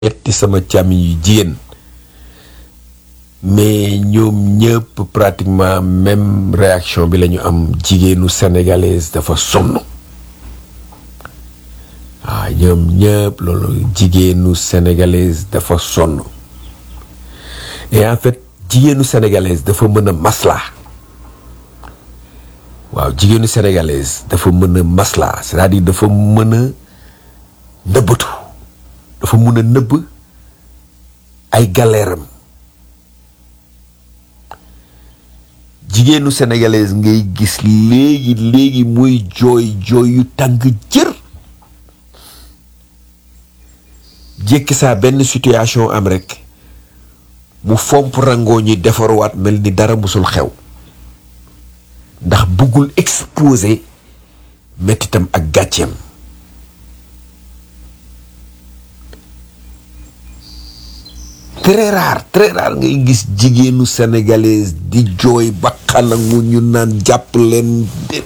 ñetti sama càmmiñ yu jigéen mais ñoom ñëpp pratiquement même réaction bi la ñu am. jigéenu sénégalaise dafa sonn waaw ñoom ñëpp loolu jigéenu sénégalaise dafa sonn et en fait jigéenu sénégalaise dafa mën a maslaa waaw jigéenu sénégalaise dafa mën a maslaa c'est-à-dire dafa mën a nëbbatu dafa mën a nëbb ay galeeram. jigéenu sénégalaise ngay gis léegi muy jooy yu tàng jër jékki saa benn situation am rek mu fomp rangoo ñi defaruwaat mel ni dara musul xew ndax bëggul exposer mettitam ak gàcceem. très rare ngay gis jigéenu sénégalaise di jooy ba xalangu ñu naan jàpp leen de.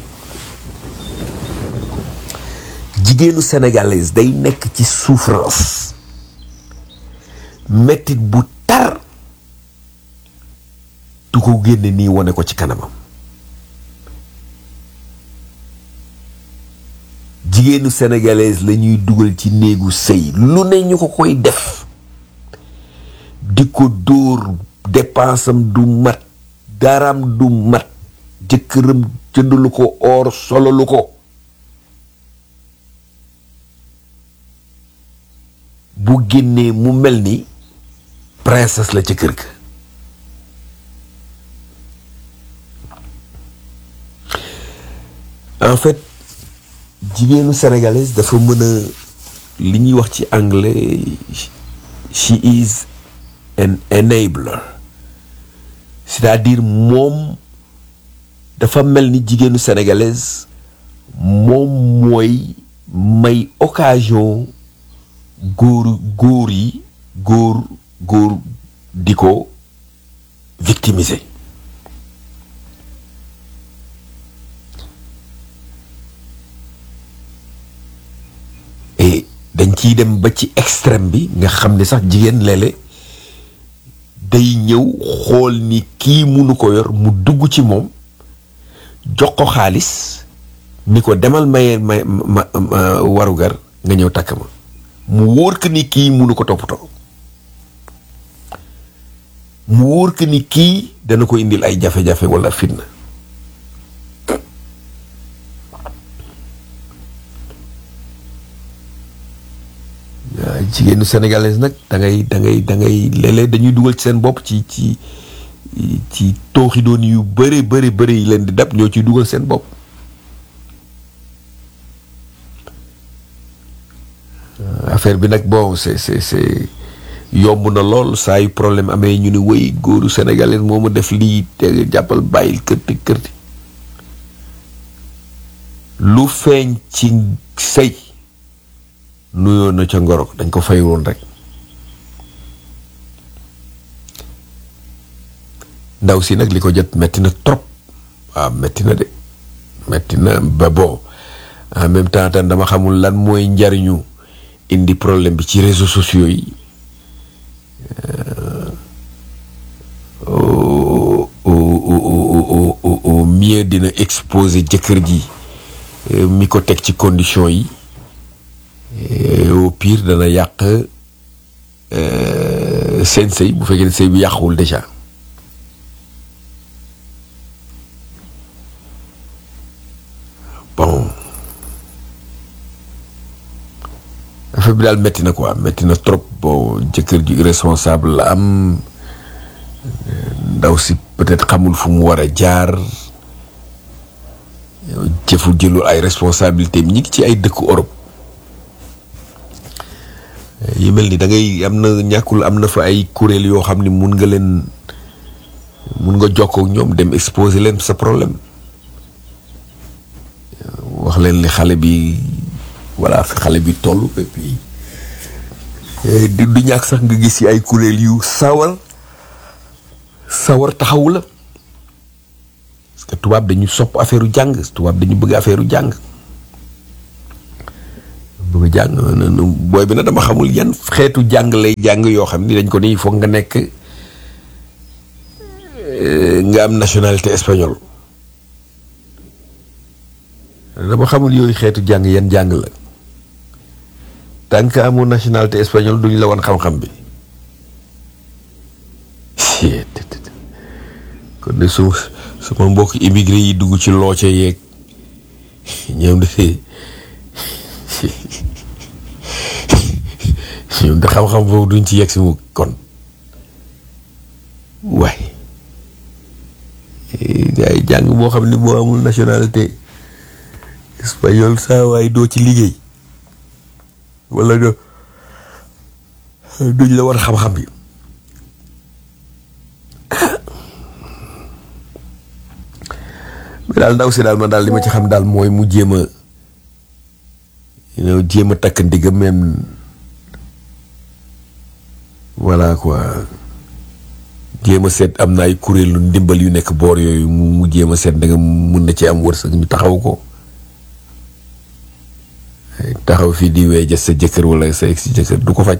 jigéenu sénégalaise day nekk ci souffrance mettit bu tar du ko génne nii wane ko ci kanamam. jigéenu sénégalaise la ñuy dugal ci néegu sëy lu ne ñu ko koy def di ko dóor dépensam du mat daram du mat jëkkëram jëndalu ko or sololu ko bu génnee mu mel ni princesse la ci kër ga. en fait jigéenu sénégalaise dafa mën a li ñuy wax ci anglais she is an enabler c'est-à-dire moom dafa mel ni jigéenu sénégalaise moom mooy may occasion góor di ko victimiser. et dañ ciy dem ba ci extrême bi nga xam ne sax jigéen léeg-léeg day ñëw xool ni kii munu ko yor mu dugg ci moom jox ko xaalis ni ko demal maye ma warugar nga ñëw takk ma mu wóor que ni kii munu ko toppatoo mu wóor que ni kii dana ko indil ay jafe-jafe walla fitna. jigéenu sénégalaise nag da ngay léeg-léeg dañuy dugal ci seen bopp ci tooxi doon yu bëri yi leen di dab ñoo ciy dugal seen bopp. affaire bi nag bon c'est yomb na lool saa yu problème amee ñu ni wéy góoru sénégalais moo ma def lii te jàppal bàyyil kërti lu feeñ ci sëy nuyoo na ca ngoro dañ ko fay woon rek. ndaw si nag li ko jot metti na trop waaw metti na ba bon en même temps tam dama xamul lan mooy njariñu indi problème bi ci réseaux sociaux yi au mieux dina exposer jëkkër ji mi ko teg ci condition yi. au pire dana yàq seen sëy bu fekkee ne sëy bi yàquwul déjà. bon affaire bi daal metti na quoi metti na trop. bon jëkkër ji irresponsable la am ndaw si peut-être xamul fu mu war a jaar jëlul ay responsabilité ñi ngi ci ay dëkku Europe yi mel ni da ngay am na ñàkkul am na fa ay kuréel yoo xam ni mun nga jokkoo ak ñoom dem exposer leen sa problème wax leen li xale bi voilà fi xale bi toll et puis du ñàkk sax nga gis ci ay kuréel yu sawar taxawu la parce que tubaab dañu sopp affaire u jàng tubaab dañu bëgg affaire u jàng bëgg dafa jàng booy bi nag dama xamul yan xeetu jàng lay jàng yoo xam ni dañ ko ni foog nga nekk nga am nationalité espagnole dama xamul yooyu xeetu jàng yan jàng la tant que amoo nationalité espagnole duñ la wan xam-xam bi kon de suma mbokk immigré yi dugg ci looce yeeg ñoom de ñoom de xam-xam boobu duñ ci yegg si mu kon waaye gars yi jàng boo xam ne boo amul nationalité espagnol saa waaye doo ci liggéey wala duñ la war xam-xam bi mais daal ndaw si daal man daal li ma ci xam daal mooy mu jéem a takk ndigam même voilà quoi jéem a seet am na ay kuréelu ndimbal yu nekk boor yooyu mu jéem a seet da nga mun na ci am wërsëg ñu taxaw ko taxaw fii di weeja sa jëkkër wala sa ex jëkkër du ko faj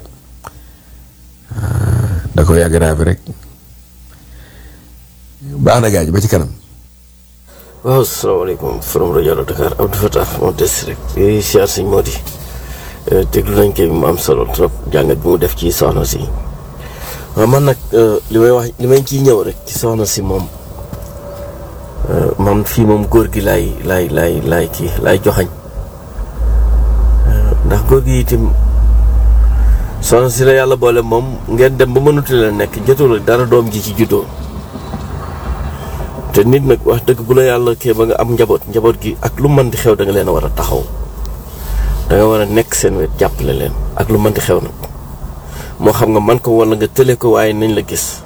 da koy aggravé rek baax na gaañ ba ci kanam. waaw salaamaaleykum from rajo Dakar Abdou Fatah moo des rek di siyaar sëñ Mody déglu nañ ko mu am solo trop jàngat bi mu def ci soxna si waaw man nag li may ciy ñëw rek ci soxna si moom man fii moom góor gi laay joxañ ndax góor gi itam soxna si la yàlla boole moom ngeen dem ba mënuti la nekk jotul dara doom ji ci juddoo te nit nag wax dëgg bu la yàlla kee ba nga am njaboot gi ak lu mën di xew da nga leen a war a taxaw da nga war a nekk seen wet jàppale leen ak lu mën di xew nag moo xam nga man ko wala nga tële ko waaye nañ la gis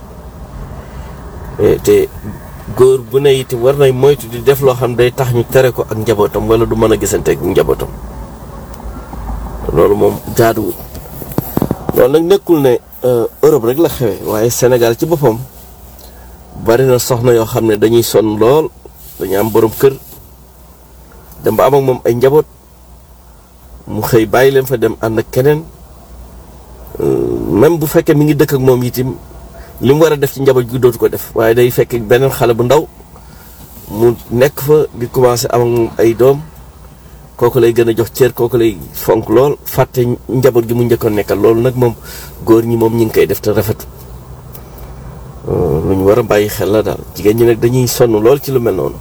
te góor bu ne itam war nay moytu di def loo xam day tax ñu tere ko ak njabootam wala du mën a gisante ak njabootam loolu moom jaaduwul. loolu nag nekkul ne Europe rek la xewe waaye Sénégal ci boppam bari na soxna yoo xam ne dañuy sonn lool dañu am borom kër dem ba am ak moom ay njaboot mu xëy bàyyi leen fa dem ànd ak keneen même bu fekkee mi ngi dëkk ak moom itam li mu war a def ci njaboot gi dootu ko def waaye day fekk beneen xale bu ndaw mu nekk fa di commencé am ak moom ay doom kooku lay gën a jox cër kooku lay fonk lool fàtte njaboot gi mu njëkkoon nekkal loolu nag moom góor ñi moom ñi ngi koy def te rafetu lu ñu war a bàyyi xel la daal jigéen ñi nag dañuy sonn lool ci lu mel noonu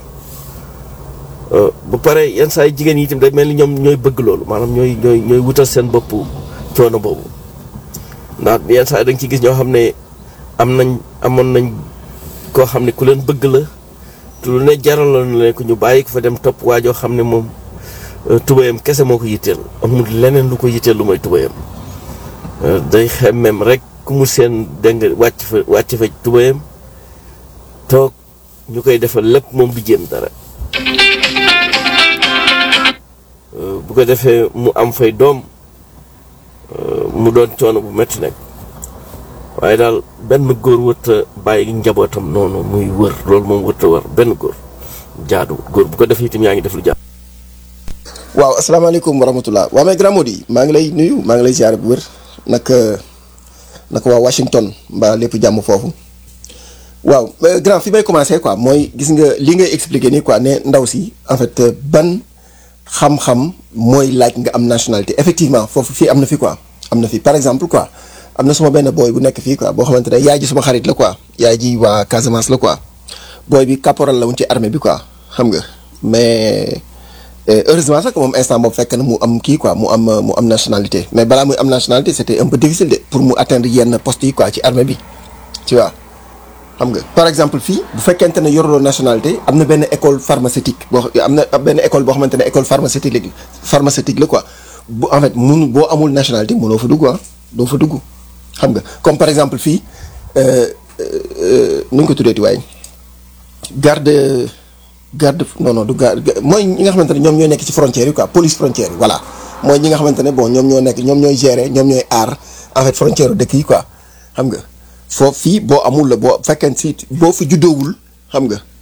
bu pare yenn saa yi jigéen yi itam day mel ni ñoom ñooy bëgg loolu maanaam ñooy wutal seen bopp coono boobu ndax yenn saa yi da nga ci gis ñoo xam ne amoon nañ koo xam ne ku leen bëgg la te lu ne jaraloon leen ko ñu bàyyi ko fa dem topp waajoo xam ne moom tubayam kese moo ko yitteel amul leneen lu ko yitteel lu mooy tubayam day xemmem rek ku mu seen dégg nga wàcc fa tubayam toog ñu koy defal lépp moom du jéem dara bu ko defee mu am fay doom mu doon coono bu metti nag waaye daal benn góor wërta bàyyi njabootam noonu muy wër loolu moom wërta wër benn góor jaadu góor bu ko defee itam yaa ngi def lu jaadu. waaw asalaamaaleykum wa rahmatulah waa mais Grand Mody maa ngi lay nuyu maa ngi lay ziare bu wër naka waa Washington mbaa lépp jàmm foofu waaw grand fi may commencer quoi mooy gis nga li ngay expliquer nii quoi ne ndaw si en fait ban xam-xam mooy laaj nga am nationalité effectivement foofu fii am na fi quoi am na fi par exemple quoi am na suma benn booy bu nekk fii quoi boo xamante ne yaay ji suma xarit la quoi yaay ji waa Casamance la quoi booy bi caporal la woon ci armée bi quoi xam nga mais heureusement sax moom instant boobu fekk na mu am kii quoi mu am nationalité mais balaa muy am nationalité c'était un peu difficile de pour mu atteindre yenn postes yi quoi ci armée bi tu vois xam nga par exemple fii bu fekkente ne yoruloo nationalité am na benn école pharmaceutique boo xamante ne école pharmaceutique la quoi bu en fait boo amul nationalité mënoo fa dugg doo fa dugg xam nga comme par exemple fii nu ñu ko tuddeeti waaye garde non du garde mooy ñi nga xamante ne ñoom ñooy nekk ci frontières yi quoi police frontière yi voilà mooy ñi nga xamante ne bon ñoom ñooy gérer ñoom ñooy aar en fait frontière dëkk yi quoi xam nga foofu fii boo amul la boo fekkee si boo fi juddoowul xam nga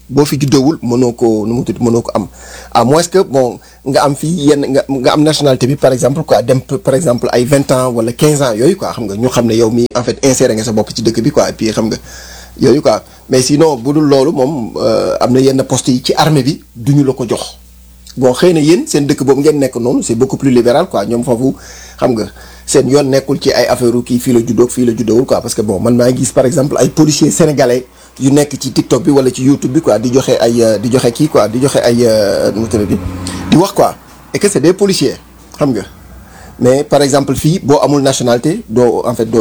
boo fi juddoowul mënoo ko nu mu tudd mënoo ko am à moins que bon nga am fii yenn nga am nationalité bi par exemple quoi dem par exemple ay 20 ans wala 15 ans yooyu quoi xam nga ñu xam ne yow mi en fait inséré nga sa bopp ci dëkk bi quoi et puis xam nga yooyu quoi mais sinon bu dul loolu moom am na yenn poste yi ci armée bi duñu la ko jox bon xëy na yéen seen dëkk boobu ngeen nekk noonu c'est beaucoup plus libéral quoi ñoom foofu xam nga seen yoon nekkul ci ay affaire kii fii la juddoo fii la juddoowul quoi parce que bon man maa ngi gis par exemple ay policiers sénégalais yu nekk ci TikTok bi wala ci YouTube bi quoi di joxe kii quoi di joxe ay nu mu tudd di wax quoi et que c'est des policiers xam nga mais par exemple fii boo amul nationalité doo en fait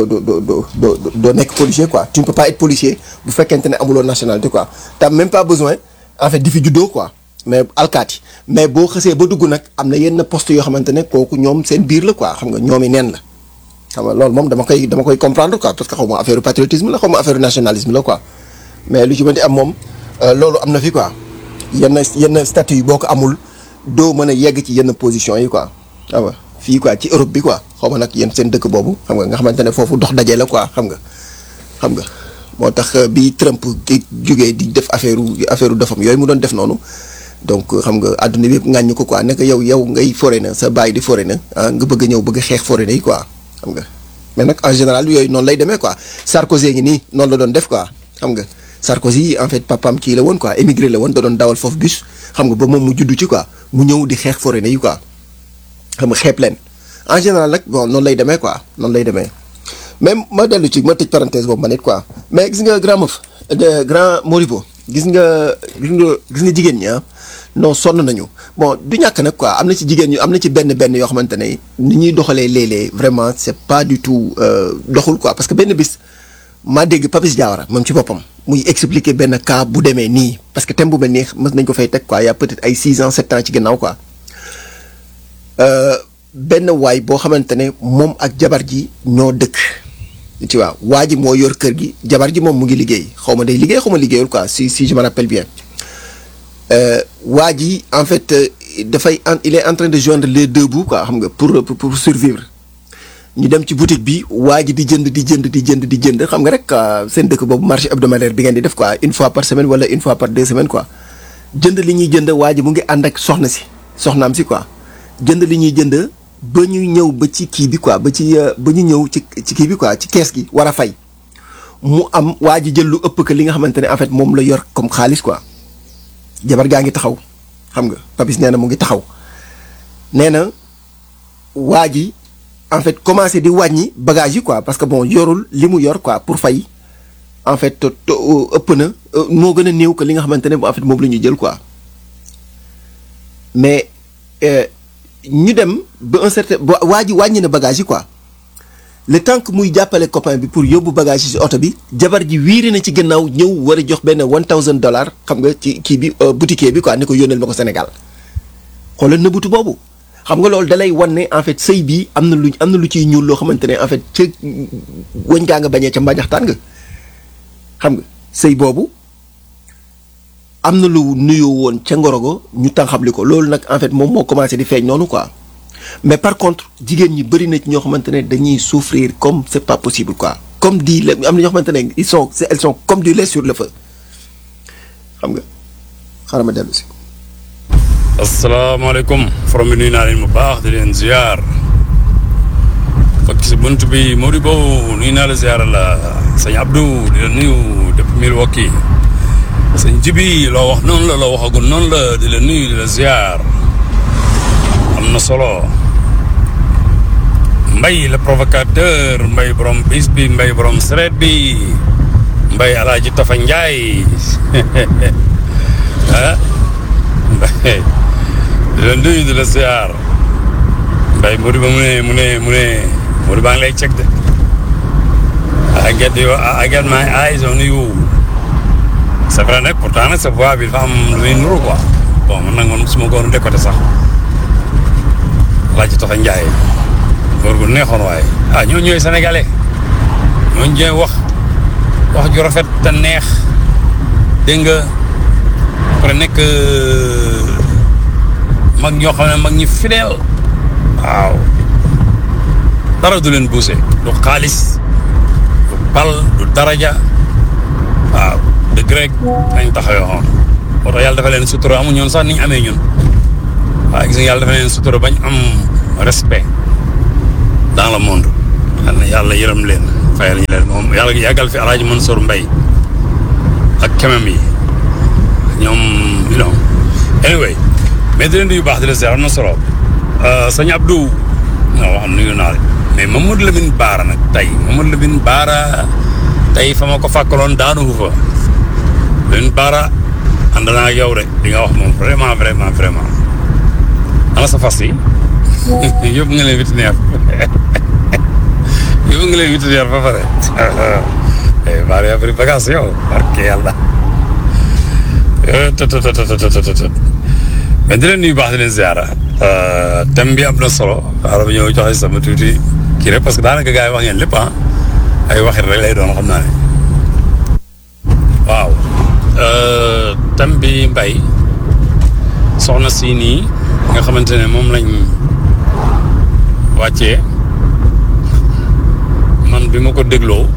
doo nekk policier quoi tu ne peux pas être policier bu fekkente ne amuloo nationalité quoi t'as même pas besoin en fait di fi juddoo quoi mais alkaati mais boo xësee ba dugg nag am na yenn poste yoo xamante ne kooku ñoom seen biir la quoi xam nga ñoomi neen la xam nga loolu moom dama koy comprendre quoi parce que xaw ma affaire patriotisme la xaw ma affaire nationalisme la quoi mais lu ci mënti am moom loolu am na fi quoi yenn statut yi boo ko amul doo mën a yegg ci yenn position yi quoi xam nga fii quoi ci Europe bi quoi xaw ma nag yéen seen dëkk boobu xam nga xamante ne foofu dox daje la quoi xam nga moo tax bi Trump ki jógee di def affaire dofam yooyu mu doon def noonu donc xam nga àdduna bi yëpp ŋàññi ko quoi nekk yow ngay foreigner sa baay di foreigner nga bëgg ñëw bëgg xeex foreigner yi quoi xam nga mais nag en général yooyu noonu lay demee quoi Sarkozy ngi nii noonu la doon def quoi xam nga Sarkozy en fait papaam kii la woon quoi émigré la woon da doon dawal foofu bus xam nga ba moom mu juddu ci quoi mu ñëw di xeex foreigner yi quoi xam nga xeeb leen en général nag bon noonu lay demee quoi noonu lay demee même ma dellu ci ma tëj parenthèse boobu ma nit quoi mais gis nga grand Mof grand Moribo gis nga jigéen ñi non sonn nañu bon du ñàkk nag quoi am na ci jigéen ñu am na ci benn yoo xamante ne ni ñuy doxalee léeg-léeg vraiment c'est pas du tout doxul quoi parce que benn bis maa dégg Papis Diawara moom ci boppam muy expliquer benn cas bu demee nii parce que thème bu mel nii mës nañ ko fay teg quoi y a peut-être ay 6 ans 7 ans ci ginnaaw quoi benn waay boo xamante ne moom ak jabar ji ñoo dëkk tu vois waa ji moo yor kër gi jabar ji moom mu ngi liggéey xaw ma day liggéey xaw ma liggéeyul quoi si je me rappelle bien waa ji en fait il est en train de joindre les deux bouts quoi xam nga pour survivre ñu dem ci boutique bi waa ji di jënd xam nga rek seen dëkk boobu marché hebdomadaire bi ngeen di def quoi une fois par semaine wala une fois par 2 semaines quoi jënd li ñuy jënd waa ji mu ngi ànd ak soxnaam si quoi jënd li ñuy jënd ba ñu ñëw ba ci kii bi quoi ba ñu ñëw ci kii bi quoi ci kees gi war a fay mu am waa ji jël lu ëpp que li nga xamante ne en fait moom la yor comme xaalis quoi jabar gaa ngi taxaw xam nga Papis nee na mu ngi taxaw nee na waa ji en fait commencé di wàññi bagage yi quoi parce que bon yorul li mu yor quoi pour fay en fait ëpp na moo gën a néew que li nga xamante ne en fait moom la ñuy jël quoi mais ñu dem ba un certain waa ji wàññi na bagage yi quoi le temps que muy jàppale copain bi pour yóbbu bagage yi ci oto bi jabar ji wiiri na ci gannaaw ñëw war a jox benn $1000 xam nga ci kii bi boutiquier bi quoi ni ko yónneel ma ko Sénégal xoolal nëbbutu boobu xam nga loolu dalay wan ne en fait sëy bi am na lu ciy ñuul loo xamante ne en fait ca wëñ gaa nga bañee ca mbajaxtaan nga xam nga sëy boobu am na lu nuyoo woon ca ngorogo ñu tànxamli ko loolu nag en fait moom moo commencé di feeñ noonu quoi mais par contre jigéen ñi bëri na ci ñoo xamante ne dañuy souffrir comme c'est pas possible quoi comme dit am na ñoo xamante ne elles sont comme du lait sur le feu xam nga xaaral ma dellu si. asalaamaaleykum forom bi nuyu naa leen bu baax di leen ziar fekk si bunt bi Modibo nuyu naa la ziar la sëñ Abdou di la nuyu depuis Milwaukee sëñ Jibi loo wax noonu la loo waxagul noonu la di la nuyu di la ziar am na solo Mbay le provocateur Mbay borom bis bi Mbay borom seret bi Mbay Alaaji Tafa Njaay ah Mbay di la nuyu di la ziar Mbay Modibo mu ne Modibo baa ngi lay check de I get my eyes on you c'est vrai nag pourtant nag sa voix bi dafa am lu muy nuru quoi bon man nag man su ma ko woon décoté sax laaj Tafa Njaay góor gu neexoon waaye ñoo ñooy sénégalais ñoo ñooy wax ju rafet te neex dégg nga après nekk mag ñoo xam ne mag ñi fidèle waaw dara du leen buuse du xaalis du pal du daraja waaw dëgg rek nañ taxawoo moo tax yàlla dafa leen sutura amu ñoon sax ni ñu amee ñun waaye gis nga yàlla dafa leen sutura bañ am respect dans le monde. yal na yàlla yërëm leen fayal ñu leen moom yàlla yàggal fi Alaaji Mansour Mbaye ak kemam yi ñoom you know anyway mais di leen di yu baax di leen seet am na solo sëñ Abdou non wax nuyu naa la mais Mamadou Lamine Bara nag tey Mamadou Lamine Bara tey fa ma ko fàkkaloon daanu fa Lamine Bara ànd naa ak yow de li nga wax moom vraiment vraiment vraiment ana sa fas yi yóbbu nga leen vétérinaire yóbbu nga leen vétérinaire ba pare Bara yaa bëri bagage yow barke yàlla mais di leen nuyu baax di leen ziara thème bi am na solo xaaral ma ñëw joxe sama tuuti kii rek parce que daanaka gars yi wax ngeen lépp ay waxit rek lay doon xam naa ne waaw thème bi Mbaye soxna si nii nga xamante ne moom lañ wàccee man bi ma ko dégloo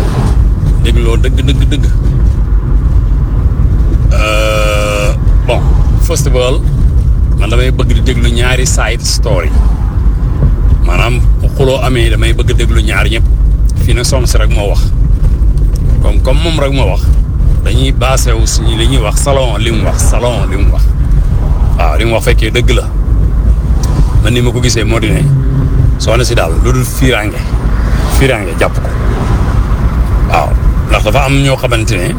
dëgg bon first of all man damay bëgg di déglu ñaari side story maanaam bu xuloo amee damay bëgg déglu ñaar ñëpp fii nag soxna si rek moo wax comme moom rek moo wax dañuy basé wu si li ñuy wax salon li mu wax waaw li mu wax fekkee dëgg la man ni ma ko gisee moo di ne soxna si daal lu dul fiiraange jàpp ko waaw ndax dafa am ñoo xamante ne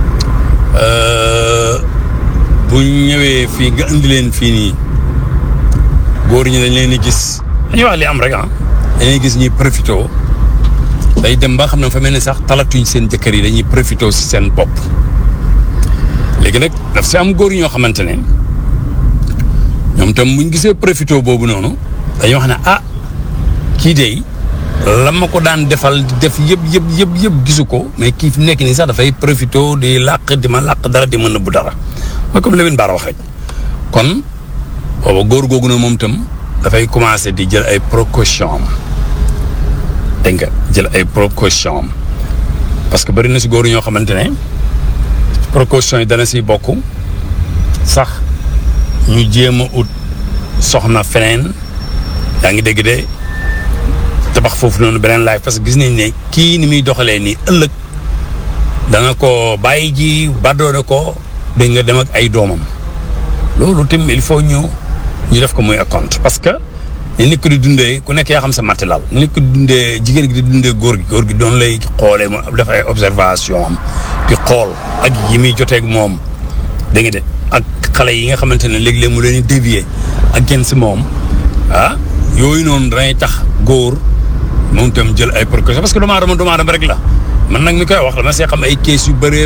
bu ñëwee fii nga indi leen fii nii góor ñi dañ leen di gis dañuy wax li am rek dañuy gis ñuy profité day dem ba xam ne fa mel ni sax talatuñ seen jëkkër yi dañuy profité si seen bopp léegi nag daf si am góor ñoo xamante ne ñoom tam buñ gisee profité boobu noonu dañuy wax ne kii de la ma ko daan defal di def yëpp gisu ko mais kii fi nekk nii sax dafay profité di ma làq dara di ma nëbbu dara mooy comme Lamine Bara wax rek kon booba góor googu na moom tam dafay commencé di jël ay précaution dégg nga jël ay précaution parce que bëri na si góor ñoo xamante ne précaution yi dana si bokk sax ñu jéem a ut soxna feneen yaa ngi dégg de tabax foofu noonu beneen live parce que gis nañ ne kii ni muy doxalee nii ëllëg dana ko bàyyi ji baddoone ko dégg nga dem ak ay doomam loolu tim il faut ñu def ko muy compte parce que ni nit ko di dundee ku nekk yaa xam sa matériel ni nit ko di dundee jigéen gi di dundee góor gi doon lay xoolee mu def ay observation am di xool ak yi muy joteeg moom dégg nga de ak xale yi nga xamante ne léeg-léeg mu leen di dévier ak genn si moom yooyu noonu danay tax góor moom itam jël ay précautions parce que doomu aadama rek la man nag mi koy wax dama see xam ay kees yu bëree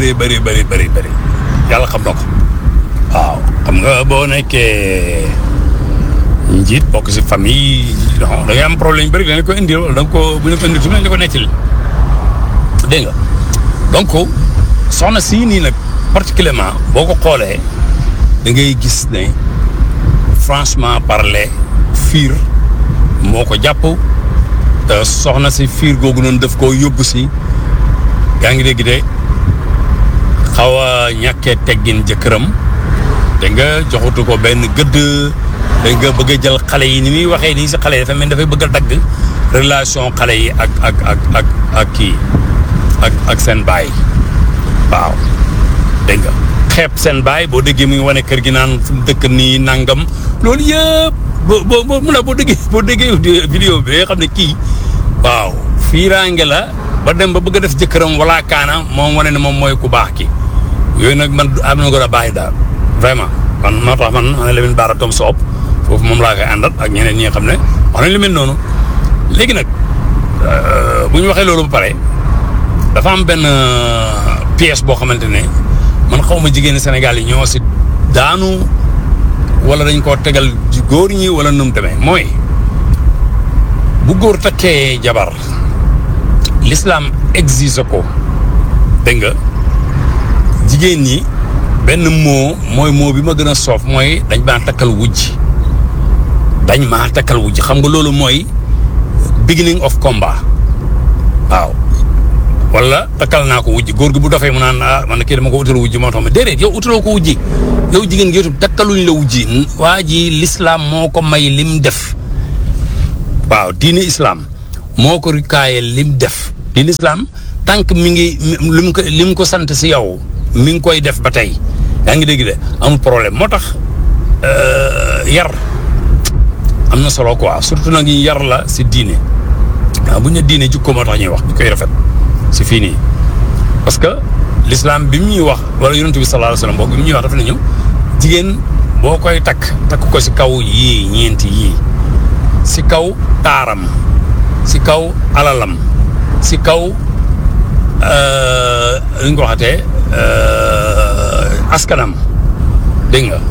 yàlla xam na ko waaw xam nga boo nekkee njiit bokk si famille da ngay am problème yu bëri da nga ko indil wala da nga ko bu ñu ko indil su ñu ko nettali dégg nga donc soxna si nii nag particulièrement boo ko xoolee da ngay gis ne franchement parler fiir moo ko jàpp te soxna si fiir googu noonu daf koo yóbbu si yaa ngi dégg de xaw a ñàkkee teggin jëkkëram da nga joxutu ko benn gëdd da nga bëgg a jël xale yi ni muy waxee nii si xale yi dafa mel dafay bëgg a dagg relation xale yi ak kii ak seen baay waaw dégg nga xeeb seen baay boo déggee muy wane kër gi naan fu dëkk nii nangam loolu yëpp boo déggee vidéo bi xam ne kii waaw fiiraange la ba dem ba bëgg a def jëkkëram wala kaana moom wane ne moom mooy ku baax ki yooyu nag man am na ko a bàyyi daal vraiment man moo tax man Lamine Bara Tom Soob foofu moom laa koy àndat ak ñeneen ñi nga xam ne wax nañ lu mel noonu léegi nag bu ñu waxee loolu ba pare dafa am benn pièce boo xamante ne man xaw ma jigéeni Sénégal yi ñoo si daanu wala dañ koo tegal góor ñi wala nu mu demee mooy bu góor takkee jabar l'islam exige ko dégg nga jigéen ñi benn moo bi ma gën a soof mooy dañ maa takkal wujj xam nga loolu mooy beginning of combat waaw wala takkal naa ko wujj góor gi bu dofee mu naan man kii dama ko utal wujj moo tax ma déedéet yow utaloo ko wujji yow jigéen gi yow takkaluñ la wujji waa ji l'islam moo ko may lim def waaw diine islam moo ko rikaayel lim def diine islam tànk mi ngi lim ko sant si yow mi ngi koy def ba tey yaa ngi dégg de amul problème moo tax yar am na solo quoi surtout nag yar la si diine waaw bu ñu diine jukko moo tax ñuy wax ñu koy rafet si fii nii parce que l'islam bi mu ñuy wax wala yonent bi sallallahu alayhi wasallam boog bi mu ñuy wax dafa ne ñëw jigéen boo koy takk ko si kaw yii ñeenti yii si kaw taaram si kaw alalam si kaw li nga ko waxatee askanam dégg nga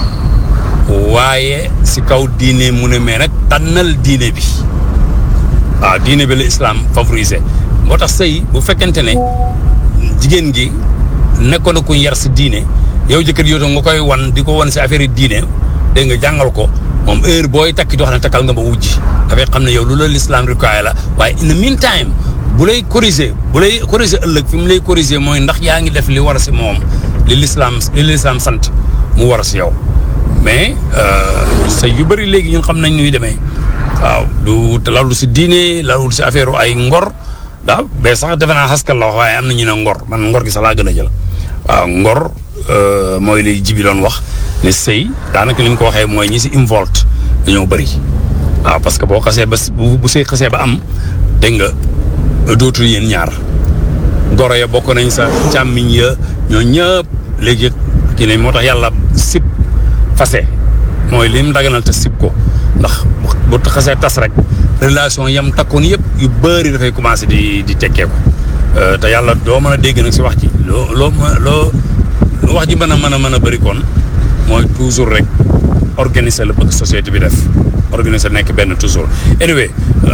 waaye si kaw diine mu ne mais nag tànnal diine bi waaw diine bi la islam favorisé moo tax sëy bu fekkente ne jigéen gi nekkoon na ku yar si diine yow jëkkër yow nga koy wan di ko wan si affaire yi diine dégg nga jàngal ko moom heure booy takki di wax ne takkal nga ma wujji dafay xam ne yow lu la l'islam require la waaye in the meantime bu lay corriger ëllëg fi mu lay corriger mooy ndax yaa ngi def li war si moom li l'islam sant mu war si yow mais sëy yu bëri léegi ñun xam nañ ñuy demee waaw du lalu si diine lalu si affaire ay ngor waaw ba sax defe naa xaskal la wax waaye am na ñu ne ngor man ngor gi sax laa gën a jël waaw ngor mooy li jibi doon wax ne sëy daanaka li mu ko waxee mooy ñi si involved dañoo bëri waaw parce que boo xasee ba bu sëy xasee ba am dégg nga dootul yéen ñaar goro ya bokk nañ sa càmmiñ ya ñoo ñëpp léegi kii ne moo tax yàlla sib fase mooy lim daganal te sib ko ndax bu xasee tas rek relation yam takkoon yëpp yu bëri dafay commencé di tekkeeku te yàlla doo mën a dégg nag si wax ji loo wax ji mën a bëri kon mooy toujours rek organiser la bëgg société bi def organiser nekk benn toujours anyway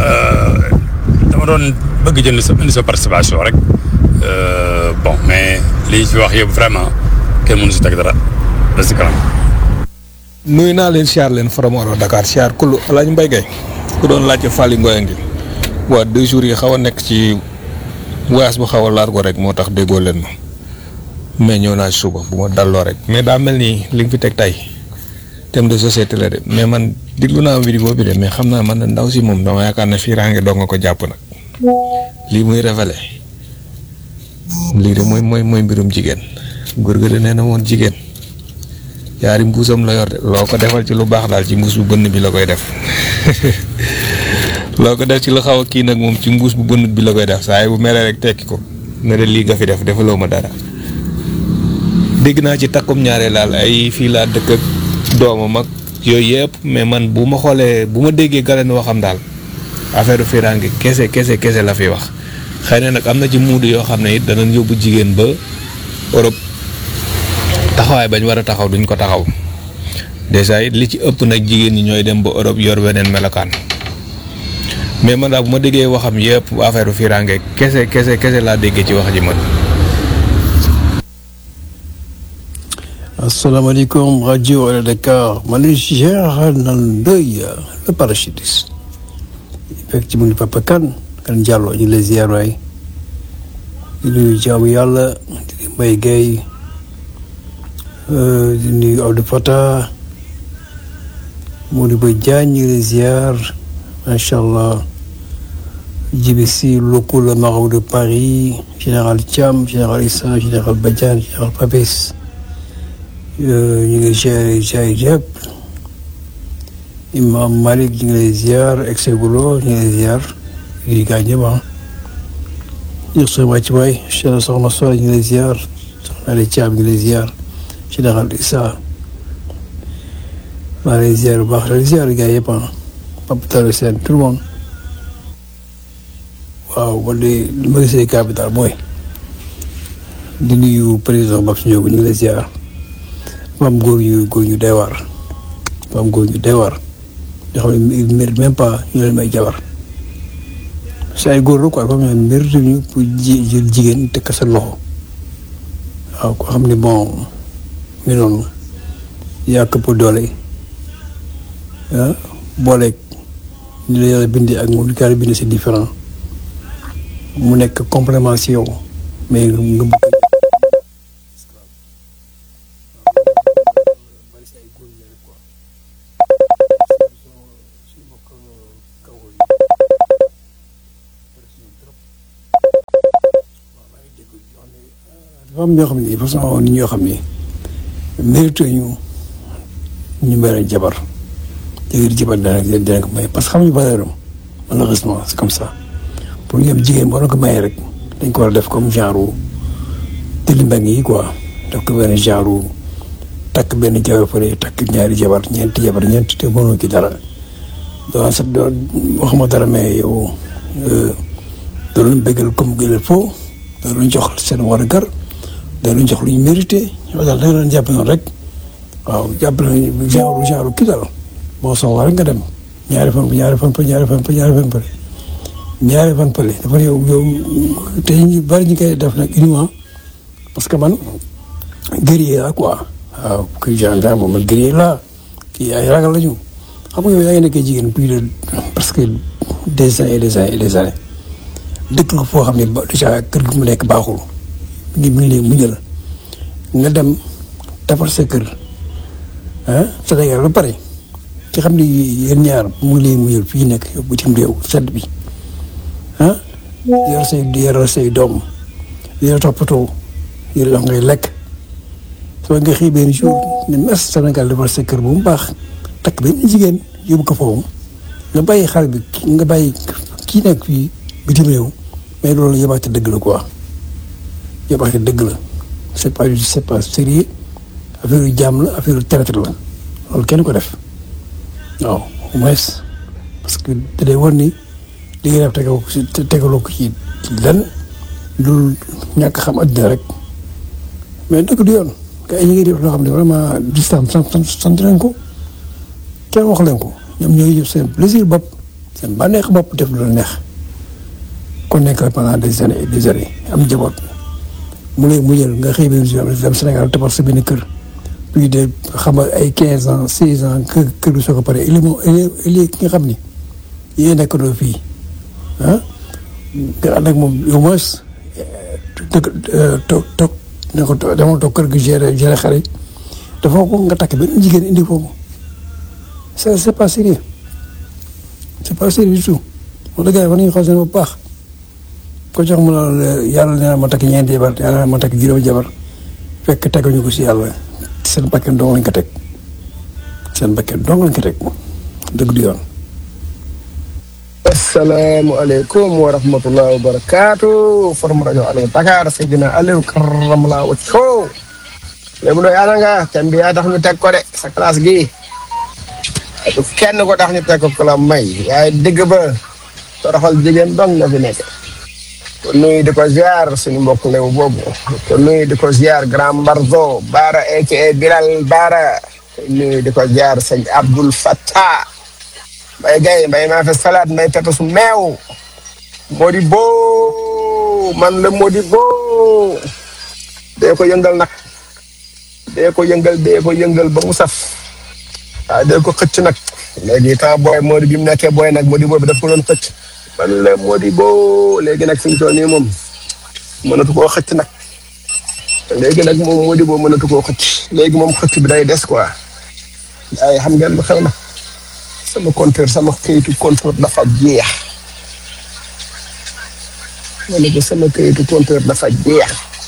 dama doon bëgg jënd indi sa participation rek bon mais li fi wax yëpp vraiment kenn mënu si teg dara da si kanam. nuyu naa leen siyaar leen Faramoro Dakar siyaar kullu Alaaji Mbaye Gueye ku doon laajte Fally Ngoye ngi waa 2 jours yi xaw a nekk ci voyage bu xaw a laar ko rek moo tax déggoo leen ma mais ñëw naa suba bu ma dalloo rek mais daa mel ni li nga fi teg tey thème de société la de mais man diglu naa vidéo bi de mais xam naa man na ndaw si moom dama yaakaar ne fii raange doo nga ko jàpp nag lii muy révélé lii de mooy mbirum jigéen góor ga de nee na woon jigéen yaari mbuusam la yor de loo ko defal ci lu baax daal ci mbuus bu bënn bi la koy def loo ko def ci lu xaw a kii nag moom ci mbuus bu bënn bi la koy def saa yi bu meree rek tekki ko ne de lii nga fi def defaloo ma dara. dégg naa ci takkum ñaaree laal ay fii laa dëkk ak doomam ak yooyu yëpp mais man bu ma xoolee bu ma déggee Galen waxam daal affaire firange kese la fi wax xëy na nag am na ci muudu yoo xam ne it danañ yóbbu jigéen ba Europe. taxawaay bañ war a taxaw duñ ko taxaw déjà it li ci ëpp nag jigéen ñi ñooy dem ba Europe yor weneen melokaan mais man daal bu ma déggee waxam yëpp affaire firange kese laa déggee ci wax ji man. asalaamaaleykum rajo Wala Dakar man la Gérard Ndoye le parachutiste effectivement ni Papa Kane Diallo ñu lay ziar waay di nuyu jaamu yàlla di Mbaye Gueye di nuyu Abdou Fatah Modou Ba Diagne ñu lay ziar macha allah Djibi Sy Loko le marabout de Paris général Thiam général Issa général Badiane général Papis ñu ngi ziar yëpp Imam Malik ñu ngi lay ziar Exegulo ñu ngi lay ziar di gaañ ñëpp yëg sa wàcc waay soxna Sow ñu ngi lay ziar soxna Ali Thiam ñu ngi lay ziar général Issa maa ngi lay ziar bu baax di ziar gars yëpp Papa Talla Sène tout le monde waaw man de li ma gisee capital mooy di nuyu président Babs Ndiob ñu ngi lay ziar maam góor ñu deewar maam góor ñu deewar yoo xam ne il mérite même pas ñu leen may jabar si ay góor la quoi comme ne mérite ñu pour jël jigéen teg sa loxo waaw ko xam ne bon mi noonu yaa këpp doole booleeg ñu la yàlla bindee ak moom li kaa bindee c'est différent mu nekk complément si yow mais nga bëgg dafa am ñoo xam ne façon nit ñoo xam ne mérite ñu may jabar jëkkër jabar dana ko may parce que xamuñu valeur am malheureusement c'est comme ça pour ñu am jigéen boo ko mayee rek dañ ko war a def comme genre tëlimbang yi quoi def ko benn genre takk benn jabar fële takk ñaari jabar ñeenti jabar ñeenti te mënoo ci dara doo sax doo waxuma dara mais yow doo leen bëggal comme il faut doo leen jox seen war a gar doo leen jox lu ñu mérité yow daal da nga leen jàpp noonu rek waaw jàpp nañu genre kii daal boo soxla rek nga dem ñaari fan pële dafa yow te ñu bari ñu koy def nag uniquement parce que man guerrier la quoi waaw kii gendarme moom man guerrier la kii ay ragal la ñu xam nga yow yaa ngi nekkee jigéen plus de presque des années et des années et des années dëkk nga foo xam ne déjà kër gi mu nekk baaxul mu ngi muñal nga dem defar sa kër ah Sénégal ba pare ci xam ni yéen ñaar mu ngi lay muñal fii nekk yow bitim réew sedd bi ah yor say doom yor toppatoo yor dox ngay lekk soo nga xëy benn jour ne mes Sénégal defar sa kër bu mu baax takk benn jigéen yóbbu ko foofu nga bàyyi xale bi nga bàyyi kii nekk fii bitim réew mais loolu yëbaate dëgg la quoi yëbaate dëgg la c'est pas sérieux affaire yu jàmm la affaire yu traite la loolu kenn ko def waaw au moins parce que da day war ni li ngay def tegaloo ko ci lenn loolu ñàkk xam àddina rek mais dëgg du yoon gars yi ñu ngi def loo xam ne vraiment distance sant leen ko kenn wax leen ko ñoom ñooy yëpp seen plaisir bopp seen bànneex bopp def lu la neex kon nekk pendant des années et des années am njaboot mu lay mujjal nga xëy benn jour dem Sénégal tabax sa benn kër plus de xam nga ay 15 ans 16 ans kër bi soo ko paree il est ki nga xam ni yéen nekk doo fii ah nga ànd ak moom au moins toog ne ko dama toog kër gi gérer xale dafa ko nga takk benn jigéen indi foofu c'est pas sérieux du tout wax dëgg yàlla war nañu xool seen bu baax ko jox mu ne yàlla nee na ma takk ñeenti jabar yàlla nee na ma takk juróomi jabar fekk teguñu ko si yàlla seen bakkan dong lañ ko teg dëgg du yoon. asalaamaaleykum wa rahmatulah wa barakaatu forum rajo Allo Dakar Seydina Aliou Karamala Wacco léegi nag yaa nga thème bi yaa tax ñu teg ko de sa classe gi du kenn ko tax ñu teg ko la may yaay digg ba toroxal jigéen dong na fi nekk. kon nuyu di ko ziar suñu mbokk lew boobu kon nuyu di ko ziar grand Mbarzo Baara aka Bilal Baara nuyu di ko ziar sëñ Abdul Fattah mbay gay mbay maa fi salade mbay pepe su meew Modibo man la Modibo dee ko yëngal nag dee ko yëngal ba mu saf waaw dee ko xëcc nag léegi temps booy Modi bi mu nekkee booy nag Modibo bi daf ko doon xëcc man la Modibo léegi nag fi mu toll nii moom mënatu koo xëcc nag léegi nag moom Modibo mënatu koo xëcc léegi moom xëcc bi day des quoi ay xam ngeen lu xew na sama compteur sama këyitu compteur dafa jeex ma ne ko sama këyitu compteur dafa jeex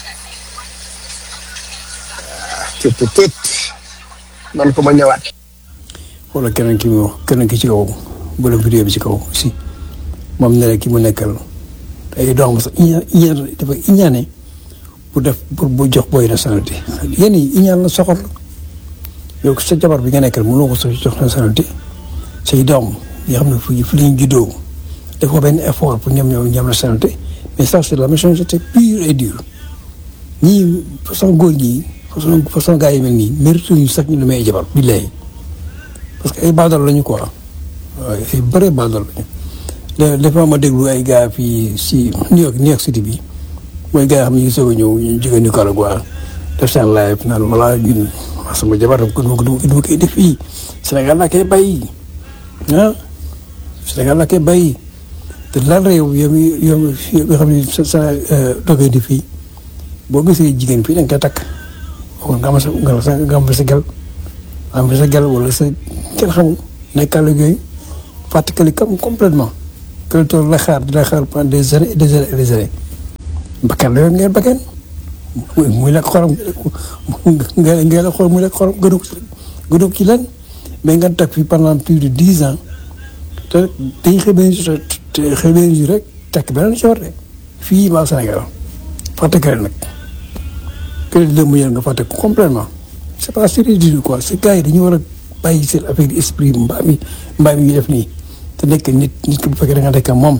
tët man ko ma ñëwaat. wala keneen ki ci kaw bu la vidéo bi ci kaw aussi moom ne la ki mu nekkal ay doom sax dafa iñaane pour bu jox booy nationalité yéen yi iñaan la soxor yow sa jabar bi nga nekkal mënoo ko jox nationalité say doom yoo xam ne fi la ñu juddoo def ko benn effort pour ñoom nationalité mais ça c'est la méchanceté pure et dure ñii façon góor ñii façon gars yi mel nii mérite ñu sax ñu lu may jabar billahi parce que ay baadal lañu quoi waaw ay bëre baadal lañu des fois ma déglu ay gars fii si New York City bi mooy gars yi xam ne ñu ngi soog a ñëw ñu jóge Nicaragua def seen live naan voilà ñun sama jabar dama koy def fii Sénégal laa koy bàyyi ah Sénégal laa koy bàyyi te laal réew yow xam ne sa dogee di fii boo gisee jigéen fii da nga koy takk kon nga am sa gel sa gel wala sa kenn xamul nekkal ak yooyu fàttakali kam complètement que tool la xaar pendant des années et des années et des années bakkan la yoon ngeen bakkan muy lekk xorom ngay la xool muy lekk xorom gënu ci lan mais nga takk fii pendant plus de 10 ans te dañ xëy benn jour rek takk beneen ci war de fii maa Sénégal fàttakali nag crédit de mu nga fàtte complètement c'est pas sérieux du tout quoi ces gars yi dañu war a bàyyi seen affaire esprit mbaam yi def nii te nekk nit ki bu fekkee da nga nekk moom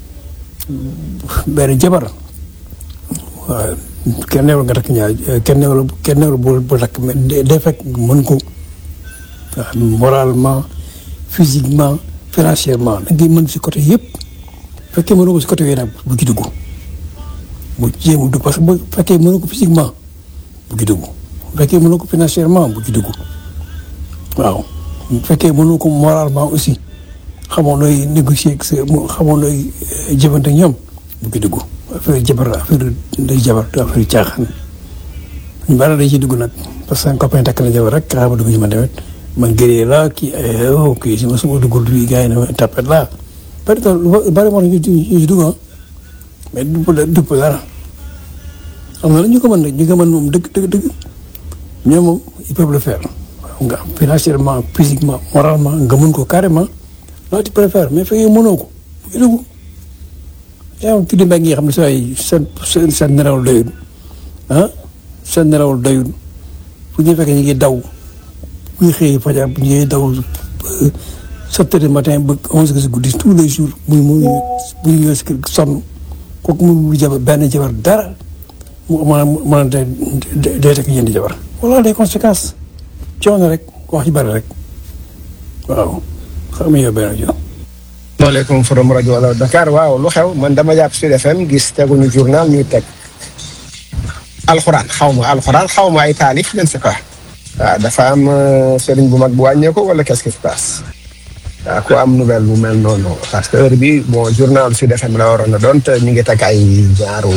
benn jabar waaw kenn newul nga takk ñaar kenn newul bu takk mais day fekk mën ko waaw moralement physiquement financièrement da ngay mën si côté yëpp fekkee mënoo ko si côté yooyu nag bu ci dugg bu jéem a dugg parce que bu fekkee mënoo ko physiquement bu ci dugg bu fekkee mënoo ko financièrement bu ci dugg waaw bu fekkee mënoo ko moralement aussi xamoo nooy négocier ak sa xamoo nooy jëfante ñoom bu ci dugg affaire jabar affaire caaxaan ñu bari dañ ciy dugg nag parce que un copain takk na jabar rek xaaral ma dugg ci man tamit man gëree la kii si ma suma duggul fii gars yi ne tapet la bari moo ñu ci dugg mais dupp dara xam nga ñu ko mën nag ñu ko mën moom dëgg ñoom moom ils peuvent le faire nga am financièrement physiquement moralement nga mën ko carrément loolu tu préfères mais fekkee mënoo ko bu dugg yaa ngi tuddi mbéy mi nga xam ne saa yi seen nelawul doyul seen nelawul doyul fu ñu fekkee ñu ngi daw bu ñu xëyee fajar bu ñu daw 7 heures du matin ba 11 heures guddi tous les jours bu ñu ñëwee si kër sonn kooku mu jabar benn jabar dara mu a day tekk jënd jabar voilà les conséquences coono rek wax ci bari rek waaw xam nga yow benn jo maaleykum forum rajo wala Dakar waaw lu xew man dama jàpp Sud FM gis teguñu journal ñuy teg alxuraan xaw ma ay taalif je ne sais pas waaw dafa am sëriñ bu mag bu wàññeeku wala qu'est-ce qui se passe waaw ku am nouvelle bu mel noonu parce que heure bi bon journal Sud FM la waroon a doon te ñu ngi teg ay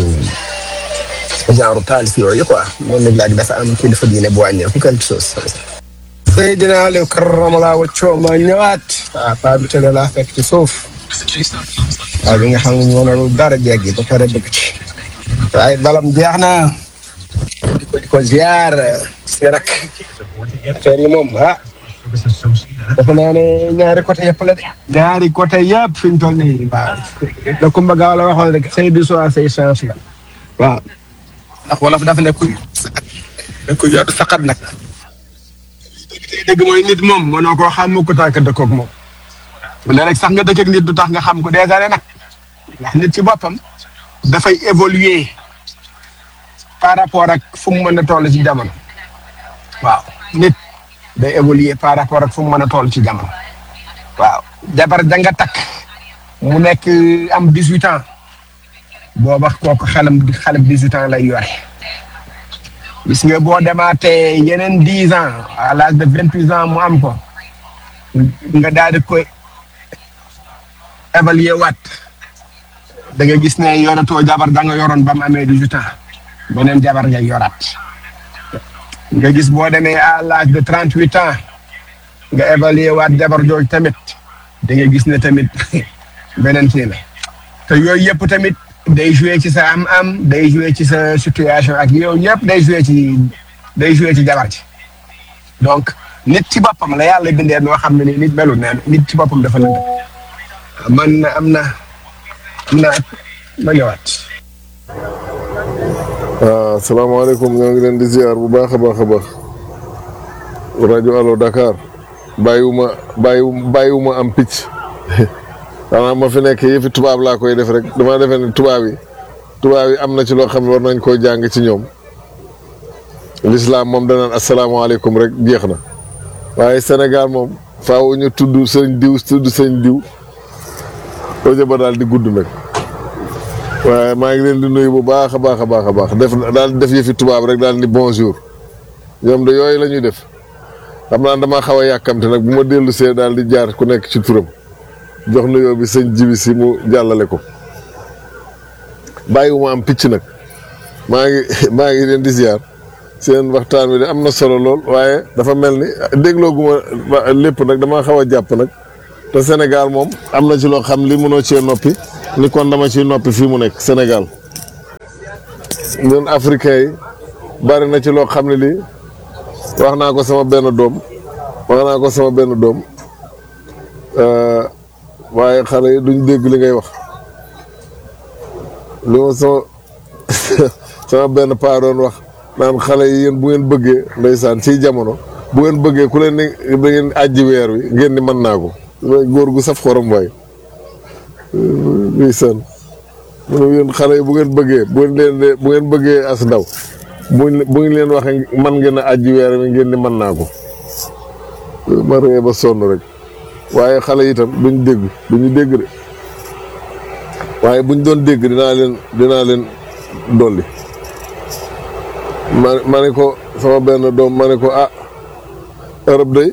genre taalif yooyu quoi moom nag laaj dafa am kilifa diine bu wàññeeku quelque chose. Seydina Aliou karamallahu wajhahu ma ñëwaat waaw paa bi tëdd laa fekk ci suuf waaw bi nga xam ne ñu mënul dara jéggi ba pare bëgg ci waaye balam jeex na di ko ziar si rek affaire yi moom dafa naa ne ñaari côté yëpp la de ñaari côté yëpp fi ñu toll nii waaw da Kumba Gaaw la waxoon rek say du soir say chance la waaw ndax wolof dafa nekk ku yor saqat nag dëgg mooy nit moom mënoo koo xam mu ko tàkk dëkkoog moom léeg-léeg sax nga dëkk ak nit du tax nga xam ko des années nag ndax nit ci boppam dafay évoluer par rapport ak fu mu mën a toll ci jamono waaw nit day évoluer par rapport ak fu mu mën a toll ci jamono waaw jabar da nga takk mu nekk am 18 ans booba kooku xale 18 ans lay yore gis nga boo demaatee yeneen 10 ans à l'âge de 28 ans mu am ko nga daal di koy évaluer waat da nga gis ne yoratoo jabar da nga yoroon ba mu amee 18 ans beneen jabar ngay yoraat nga gis boo demee à l'âge de 38 ans nga évaluer waat jabar jooju tamit da nga gis ne tamit beneen kii la te yooyu yëpp tamit day joué ci sa am day joué ci sa situation ak yow yëpp day joué ci jabar ci donc nit ci boppam la yàlla bindee noo xam ne ni nit melul ne nit ci boppam dafa lënd man am na ma ñëwaat. waaw asalaamaaleykum ñoo ngi leen di ziar bu baax a baax a baax rajo Allo Dakar bàyyiwuma am picc xanaa ma fi nekk yëfi tubaab laa koy def rek dama defee ne tubaab yi am na ci loo xam ne war nañ koo jàng ci ñoom l'islam moom danaan asalaamaaleykum rek jeex na waaye Sénégal moom faaw ñu tudd sëñ diw ojo ba daal di gudd nag waaye maa ngi leen di nuyu bu baax a baax a baax a baax def yëfi tubaab rek daal ni bonjour ñoom de yooyu la ñuy def xam naa damaa xaw a yàkkamte nag bu ma dellu see daal di jaar ku nekk ci turam jox nuyoo bi sëñ Jibi si mu jàllale ko bàyyiwuma am picc nag maa ngi leen di ziar seen waxtaan wi de am na solo lool waaye dafa mel ni déglooguma lépp nag dama xaw a jàpp nag te Sénégal moom am na ci loo xam li mënoo cee noppi ni kon dama ciy noppi fii mu nekk Sénégal ñun africain yi bari na ci loo xam ne lii wax naa ko sama benn doom waaye xale yi duñ dégg li ngay wax li ma sama benn paa doon wax naan xale yi yéen bu ngeen bëggee ndeysaan ci jamono bu ngeen bëggee ku leen ni da ngeen àjji weer wi ngeen ni mën naa ko góor gu saf xorom waay ndeysaan mu ne yéen xale yi bu ngeen bëggee as ndaw bu ngeen leen waxee man ngeen a àjji weer wi ngeen ni mën naa ko ma ree ba sonn rek waaye xale yi itam duñu dégg de waaye buñ doon dégg dinaa leen dolli ma ne ko sama benn doom ma ne ko Europe day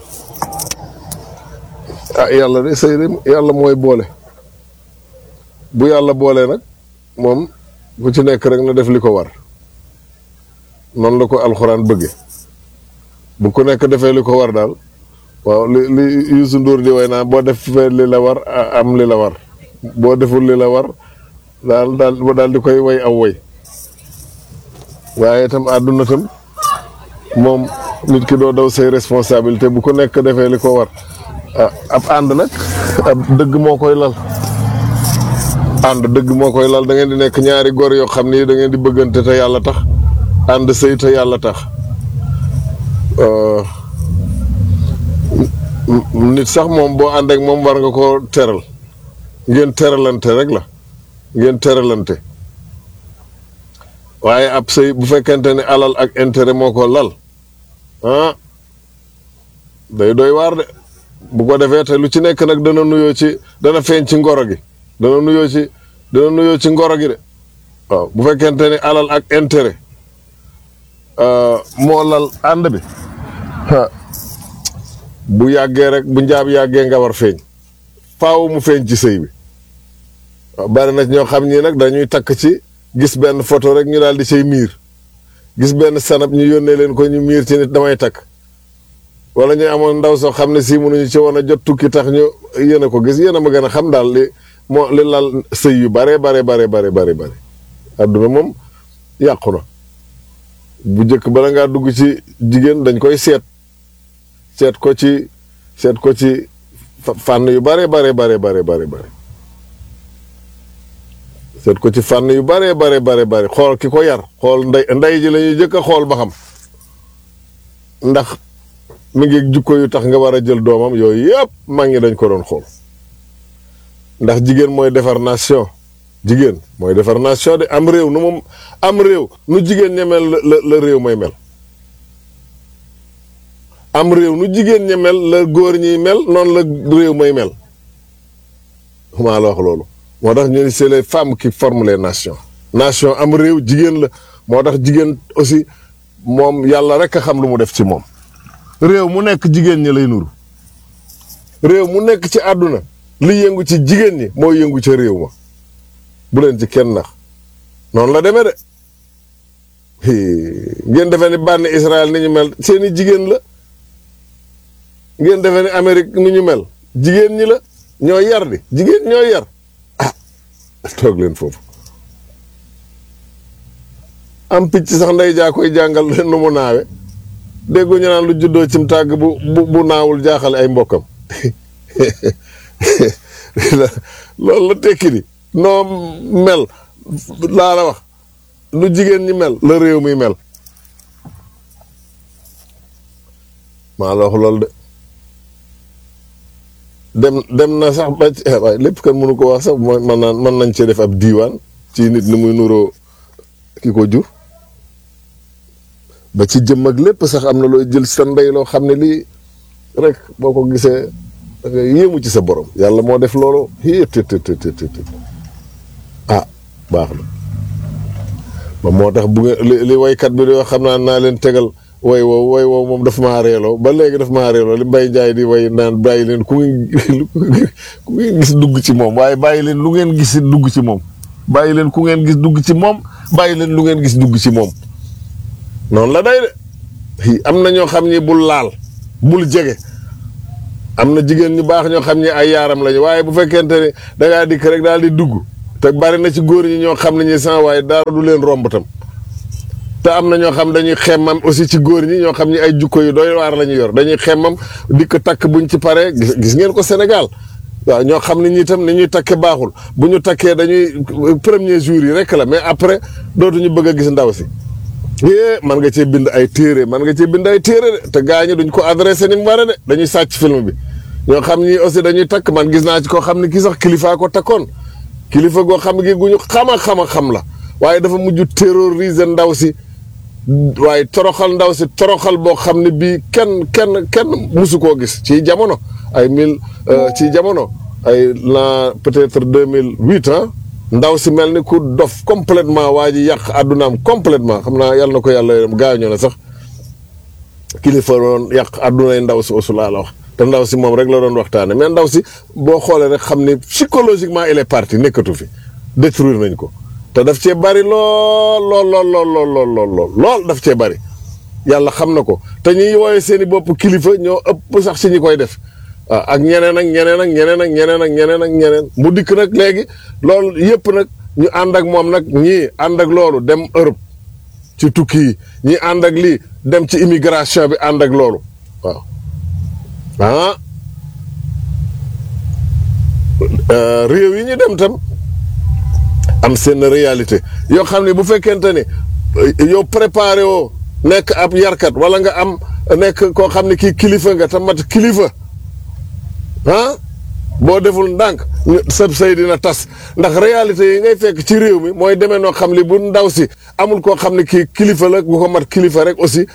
yàlla de sëy de yàlla mooy boole bu yàlla boolee nag moom ku ci nekk rek na def li ko war noonu la ko alxuraan bëgge bu ku nekk defee li ko war daal waaw li Youssou Ndour di way naa boo defee li la war am li la war boo deful li la war daal di koy way aw way waaye itam àdduna tam moom nit ki doo daw say responsabilité bu ko nekk defee li ko war ab ànd nag ab dëgg moo koy lal da ngeen di nekk ñaari góor yoo xam ni da ngeen di bëggante te yàlla tax ànd sëy te yàlla tax nit sax moom boo ànd ak moom war nga ko teral ngeen teralante rek la ngeen teralante waaye ab sëy bu fekkente ne alal ak intérêt moo ko lal day doy waar de bu ko defee te lu ci nekk nag dana feeñ ci ngoro gi dana nuyoo ci ngoro gi de waaw bu fekkente ne alal ak intérêt moo lal ànd bi bu yàggee rek bu njaab yàggee nga war feeñ faaw mu feeñ ci sëy bi waaw bari na ñoo xam ñii nag dañuy takk ci gis benn photo rek ñu daal di say miir gis benn sanab ñu yónnee leen ko ñu miir ci nit damay takk wala ñu amoon ndaw soo xam ne si mënuñu ci woon a jot tukki tax ñu yéen a ko gis yéen a ma gën a xam daal li lal sëy yu bare adduna moom yàqu na bu njëkk bala ngaa dugg ci jigéen dañ koy seet ko ci fànn yu bare seet ko ci fànn yu bare xool ki ko yar xool ndey ji la ñuy jëkk a xool ba xam ndax mi ngi jukko yu tax nga war a jël doomam yooyu yëpp mag ñi dañ ko doon xool ndax jigéen mooy defar nation de am réew nu jigéen ña mel la réew may mel am réew nu jigéen ña mel la góor ñiy mel noonu la réew may mel maa la wax loolu moo tax ñu ne c'est les femmes qui forment les nations nation am réew jigéen la moo tax jigéen aussi moom yàlla rek a xam lu mu def ci moom réew mu nekk jigéen ñi lay nuru réew mu nekk ci àdduna li yëngu ci jigéen ñi mooy yëngu ca réew ma bu leen ci kenn nax noonu la demee de ngeen defee ni bànni Israël ni ñu mel seeni jigéen la ngeen defee ni Amérique ni ñu mel jigéen ñi la ñoo yar di jigéen ñoo yar toog leen foofu am picc sax ndey jaa koy jàngal leen nu mu naawe déggu ñu naan lu juddoo cim tàgg bu naawul jaaxale ay mbokkam loolu la tekki di noo mel laa la wax lu jigéen ñi mel la réew mi mel maa la wax loolu de dem na sax ba waaye lépp kan mënu ko wax sax mën nañ cee def ab diiwaan ci nit ni muy nuroo ki ko jur ba ci jëm ak lépp sax am na looy jël sa ndey loo xam ne lii rek boo ko gisee da nga yéemu ci sa borom yàlla moo def loolu baax na ba moo tax bu ngeen li waykat bi di wax xam naa leen tegal way woow moom daf maa reeloo ba léegi daf maa reeloo li Mbaye Ndiaye di way naan bàyyi leen ku ngeen gis dugg ci moom waaye bàyyi leen lu ngeen gis dugg ci moom bàyyi leen ku ngeen gis dugg ci moom bàyyi leen lu ngeen gis dugg ci moom noonu la day de am na ñoo xam ni bul laal bul jege am na jigéen ñu baax ñoo xam ni ay yaaram lañu waaye bu fekkente ni dangaa dikk rek daal di dugg te bari na ci góor ñi ñoo xam ne ñi sans waaye dara du leen romb tam te am na ñoo xam dañuy xemmam aussi ci góor ñi ñoo xam ni ay jukko yu doy waar la ñu yor dañuy xemmam di ko takk buñ ci paree gis ngeen ko Sénégal waaw ñoo xam ne ñi tam ni ñuy takke baaxul bu ñu takkee dañuy premier jour yi rek la mais après dootuñu bëgg a gis ndaw si man nga cee bind ay téere de te gaa ñi duñ ko adressé ni mu war a de dañuy sàcc film bi ñoo xam ni aussi dañuy takk man gis naa ci koo xam ne kii sax kilifaa ko takkoon kilifa goo xam ne gi gu ñu xam la waaye dafa mujj terroriser ndaw si waaye toroxal ndaw si toroxal boo xam ne bii kenn musu koo gis ci jamono ci jamono ay la peut-être 2008 ndaw si mel ni ku dof complètement waa ji yàq àddunaam complètement xam naa yàlla na ko yàlla yërëm gaañoo na sax kilifa doon yàq àddunay ndaw si aussi laa la wax te ndaw si moom rek la doon waxtaane mais ndaw si boo xoolee rek xam ni psychologiquement il est parti nekkatu fi détruire nañ ko te daf cee bari lool daf cee bari yàlla xam na ko te ñuy wooye seen i bopp kilifa ñoo ëpp sax si ñi koy def waaw ak ñeneen mu dikk nag léegi loolu yëpp nag ñu ànd ak moom nag ñii ànd ak loolu dem Europe ci tukki yi ñii ànd ak lii dem ci immigration bi ànd ak loolu waaw réew yi ñu dem tam am seen réalité yoo xam ne bu fekkente ni yow préparé woo nekk ab yarkat wala nga am nekk koo xam ne kii kilifa nga te mat kilifa boo deful ndànk sab say dina tas ndax réalité yi ngay fekk ci réew mi mooy demee noo xam li bu ndaw si amul koo xam ne kii kilifa la bu ko mat kilifa rek aussi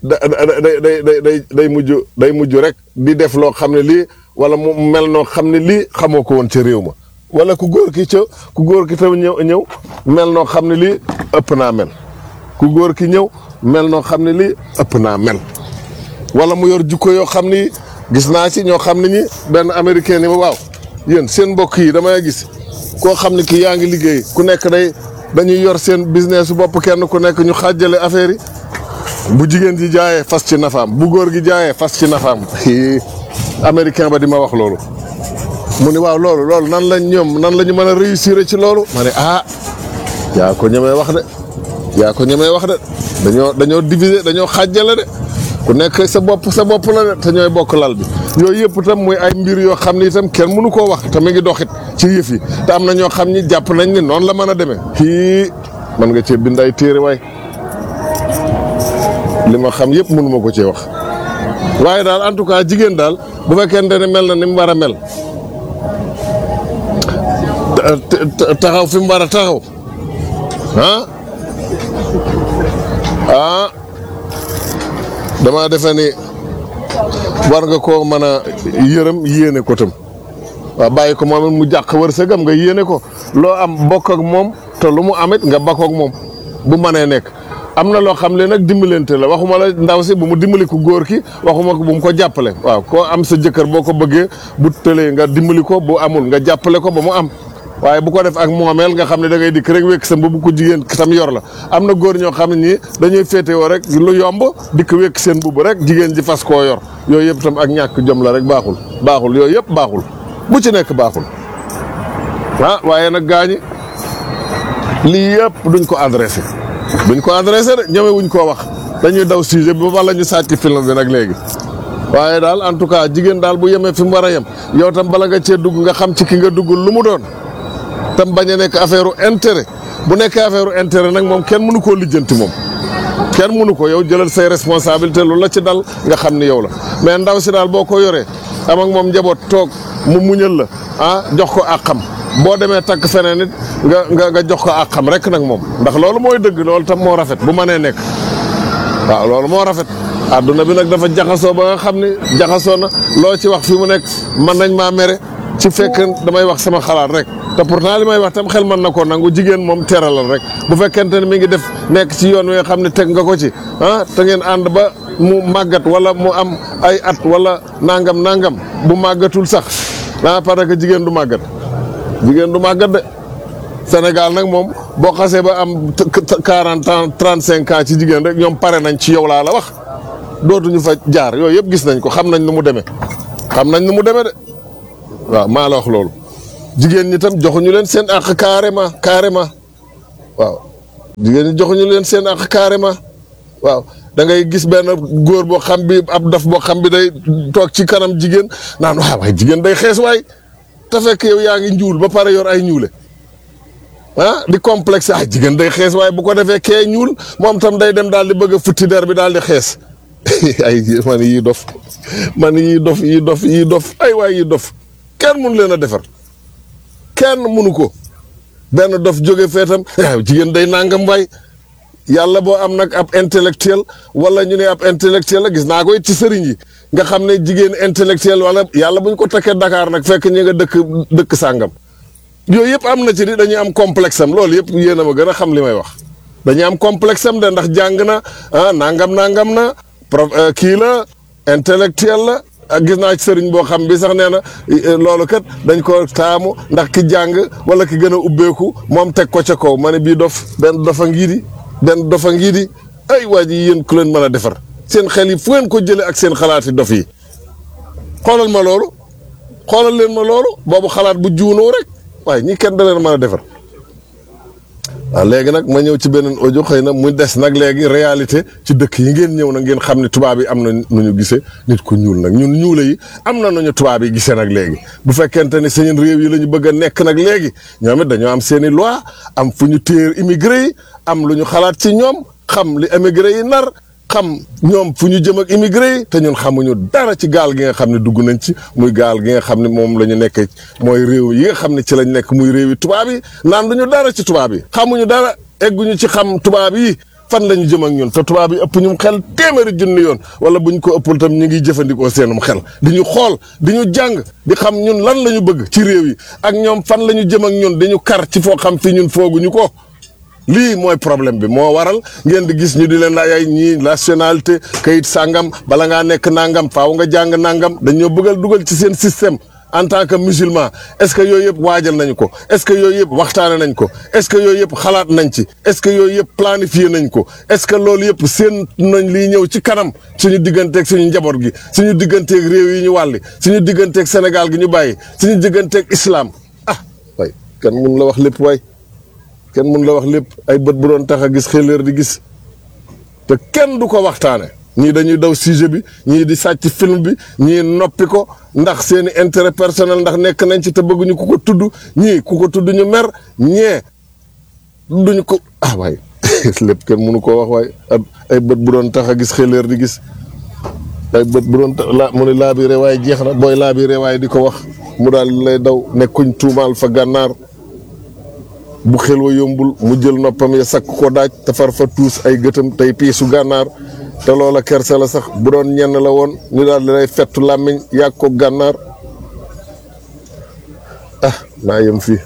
day mujj rek di def loo xam ne lii wala mu mel noo xam ne lii xamoo ko woon ca réew ma wala ku góor ki tam ñëw mel noo xam ne lii ëpp naa mel ku góor ki ñëw mel noo xam ne lii ëpp naa mel wala mu yor jukko yoo xam ni gis naa ci ñoo xam ne ñi benn américain ni ma waaw yéen seen mbokk yi damay gis koo xam ne ki yaa ngi liggéey ku nekk dañuy yor seen business su bopp kenn ku nekk ñu xaajale affaire yi bu jigéen ji jaayee fas ci nafaam bu góor gi jaayee fas ci nafaam américain ba di ma wax loolu mu ni waaw loolu nan la ñu mën a réussir ci loolu ma ne yaa ko ñemee wax de dañoo diviser dañoo xaajale de ku nekk sa bopp la de te ñooy bokk lal bi yooyu yëpp itam muy ay mbir yoo xam ni itam kenn mënu koo wax te mi ngi doxit ci yëf yi te am na ñoo xam ni jàpp nañ ni noonu la mën a demee mën nga cee bind ay téere waay li ma xam yëpp mënu ma ko cee wax waaye daal en tout cas jigéen daal bu fekkente ne mel na ni mu war a mel taxaw fi mu war a taxaw dama defe ni war nga koo mën a yërëm yéene ko tam waaw bàyyi ko moom mu jàq wërsëgam nga yéene ko loo am bokk ak moom te lu mu amit nga bakkook moom bu mënee nekk am na loo xam ne nag dimbalante la waxuma la ndaw si bu mu dimbali ko góor ki waxuma ko bu mu ko jàppale waaw koo am sa jëkkër boo ko bëggee bu tëlee nga dimbali ko bu amul nga jàppale ko ba mu am waaye bu ko def ak moomeel nga xam ne da ngay dikk rek wékk sa mbubb ku jigéen tam yor la am na góor ñoo xam ne ñii dañuy féetewoo rek lu yomb dikk wékk seen mbubb rek jigéen ji fas koo yor yooyu yëpp tam ak ñàkk jom la rek baaxul yooyu yëpp baaxul bu ci nekk baaxul waaye nag gaañi lii yëpp duñ ko adressé de ñeme wuñ koo wax dañuy daw sujet bi wala ñu sàcc film bi nag léegi waaye daal en tout cas jigéen daal bu yemee fi mu war a yem yow tam bala nga cee dugg nga xam ci ki nga dugg lu mu doon tam bañ a nekk affaire intérêt bu nekkee affaire intérêt nag moom kenn mënu koo lijjanti moom kenn mënu ko yow jëlal say responsabilité lu la ci dal nga xam ni yow la mais ndaw si daal boo ko yoree am ak moom njaboot toog mu muñal la jox ko àqam boo demee takk feneen it nga jox ko àqam rek nag moom ndax loolu mooy dëgg loolu tam moo rafet bu mënee nekk waaw loolu moo rafet adduna bi nag dafa jaxasoo ba nga xam ni jaxasoo na loo ci wax fi mu nekk mën nañ maa mere ci fekk damay wax sama xalaat rek te pourtant li may wax tam xel mën na koo nangu jigéen moom teralal rek bu fekkente ne mi ngi def nekk ci yoon wi nga xam ne teg nga ko ci te ngeen ànd ba mu màggat wala mu am ay at wala nangam bu màggatul sax parce que jigéen du màggat de Sénégal nag moom boo xasee ba am 40 ans 35 ans ci jigéen rek ñoom pare nañ ci yow laa la wax dootuñu fa jaar yooyu yëpp gis nañ ko xam nañ nu mu demee de waaw maa la wax loolu jigéen ñi tam joxuñu leen seen àq carrément waaw jigéen ñi joxuñu leen seen àq carrément waaw da ngay gis benn góor boo xam bi ab dof boo xam bi day toog ci kanam jigéen naan waaye jigéen day xees waay te fekk yow yaa ngi ñuul ba pare yor ay ñuule di complexe jigéen day xees waaye bu ko defee kee ñuul moom tam day dem daal di bëgg a futti der bi daal di xees man yii dof ay waay yii dof kenn mënu leen a defar kenn mënu ko benn dof jóge feetam jigéen day nangam waay yàlla boo am nag ab intellectuel wala ñu ne ab intellectuel la gis naa ko it ci sëriñ yi nga xam ne jigéen intellectuel wala yàlla bu ñu ko takkee Dakar nag fekk ñu nga dëkk sàngam yooyu yëpp am na ci di dañuy am complexe am loolu yëpp yéen a ma gën a xam li may wax dañuy am complexe am de ndax jàng na nangam na kii la intellectuel la gis naa ci sëriñ boo xam bi sax nee na loolu kat dañ ko taamu ndax ki jàng wala ki gën a ubbeeku moom teg ko ca kaw ma ne bii benn dofa ngii di ay waa ji yéen ku leen mën a defar seen xel yi fu ngeen ko jëlee ak seen xalaati dof yi xoolal leen ma loolu boobu xalaat bu juunoo rek waaye ñi kenn da leen mën a defar waaw léegi nag ma ñëw ci beneen audio xëy na mu des nag léegi réalité ci dëkk yi ngeen ñëw nag ngeen xam ne tubaab yi am na nu ñu gisee nit ku ñuul nag ñun ñuule yi am na nu ñu tubaab yi gisee nag léegi bu fekkente ne seen réew yi la ñu bëgg a nekk nag léegi ñoom it dañoo am seen i loi am fu ñu téer immigré yi am lu ñu xalaat ci ñoom xam li immigré yi nar xam ñoom fu ñu jëm ak immigré yi te ñun xamuñu dara ci gaal gi nga xam ne dugg nañ ci muy gaal gi nga xam ne moom la ñu nekkee mooy réew yi nga xam ne ci lañ nekk muy réew yi tubaab yi naan duñu dara ci tubaab yi xamuñu dara egguñu ci xam tubaab yi fan la ñu jëm ak ñun te tubaab yi ëpp ñu xel téeméeri junni yoon wala buñ ko ëppul tam ñu ngi jëfandikoo seenum xel di ñu xool di ñu jàng di xam ñun lan la ñu bëgg ci réew yi ak ñoom fan la ñu jëm ak ñun di ñu kar ci foo xam fi ñun fooguñu ko. lii mooy problème bi moo waral ngeen di gis ñu di leen laaj ay ñii nationalité kayit sàngam bala ngaa nekk nangam faaw nga jàng nangam dañoo bëggal dugal ci seen système en tant que musulman est-ce que yooyu yëpp waajal nañu ko est-ce que yooyu yëpp waxtaane nañ ko est-ce que yooyu yëpp xalaat nañ ci est-ce que yooyu yëpp planifié nañ ko est-ce que loolu yëpp seen nañ liy ñëw ci kanam suñu digganteeg suñu njaboot gi suñu digganteeg réew yi ñu wàlli suñu digganteeg Sénégal gi ñu bàyyi suñu digganteeg islam waay kenn mun la wax lépp waay kenn mun la wax lépp ay bët bu doon tax a gis xëleer di gis te kenn du ko waxtaane ñii dañuy daw sujet bi ñii di sàcc film bi ñii noppi ko ndax seeni intérêt personnel ndax nekk nañ ci te bëgguñu ku ko tudd ñii ku ko tudd ñu mer ñee duñu ko waaye lépp kenn mënu koo wax waaye ay bët bu doon tax a gis xëleer di gis ay bët bu doon tax mu ne laabiré waaye jeex na booy laabiré waaye di ko wax mu daal lay daw nekkuñ tuumaal fa gànnaar bu xel wa yombul mu jël noppam ya sakk ko daaj te far fa tuus ay gëtam tey piisu gànnaar te loola kersa la sax bu doon ñenn la woon ñu daal di lay fettu làmmiñ yàgg ko gànnaar naa yem fii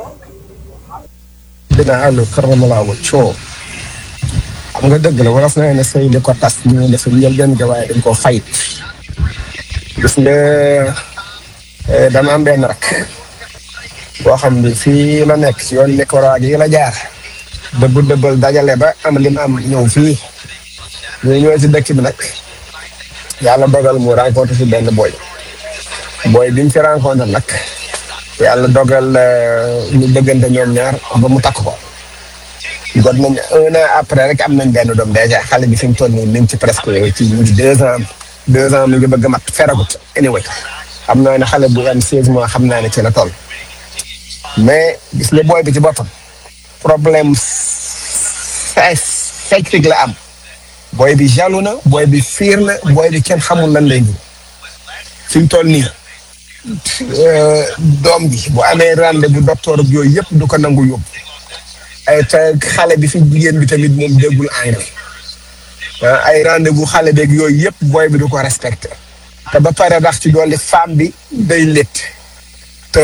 dina àllu karamalaa wa coo xam nga dëgg la waras na ne sëy li ko tas ñu def njël benn ga waaye dañ ko fayit gis nga dama am benn rak boo xam ne fii la nekk si yoon Nicaragua gi la jaar dëbbal dajale ba am li mu am ñëw fii ñu ñëwee si dëkk bi nag yàlla dogal mu rencontré si benn boy bi mu fi rencontré nag yàlla dogal ñu bëggante ñoom ñaar ba mu takk ko got nañ 1 an après rek am nañ benn doom dèjà xale bi fi mu toll nii mi ngi ci presque ci mu ngi 2 ans mi ngi bëgg a mat feragut anyway xam naa ne xale bu am 16 mois xam naa ne ci la toll mais gis nga booy bi ci boppam problème psychique la am booy bi jaloux na booy bi fiir na booy bi kenn xamul lan lay dund fi mu toll nii doom bi bu amee rendez-vous docteur bi yooyu yëpp du ko nangu yóbbu ay te xale bi fi jigéen bi tamit moom déggul anglais ay rendez-vous xale beeg yooyu yëpp booy bi du ko respecté te ba pare ndax ci dolli femme bi day létt te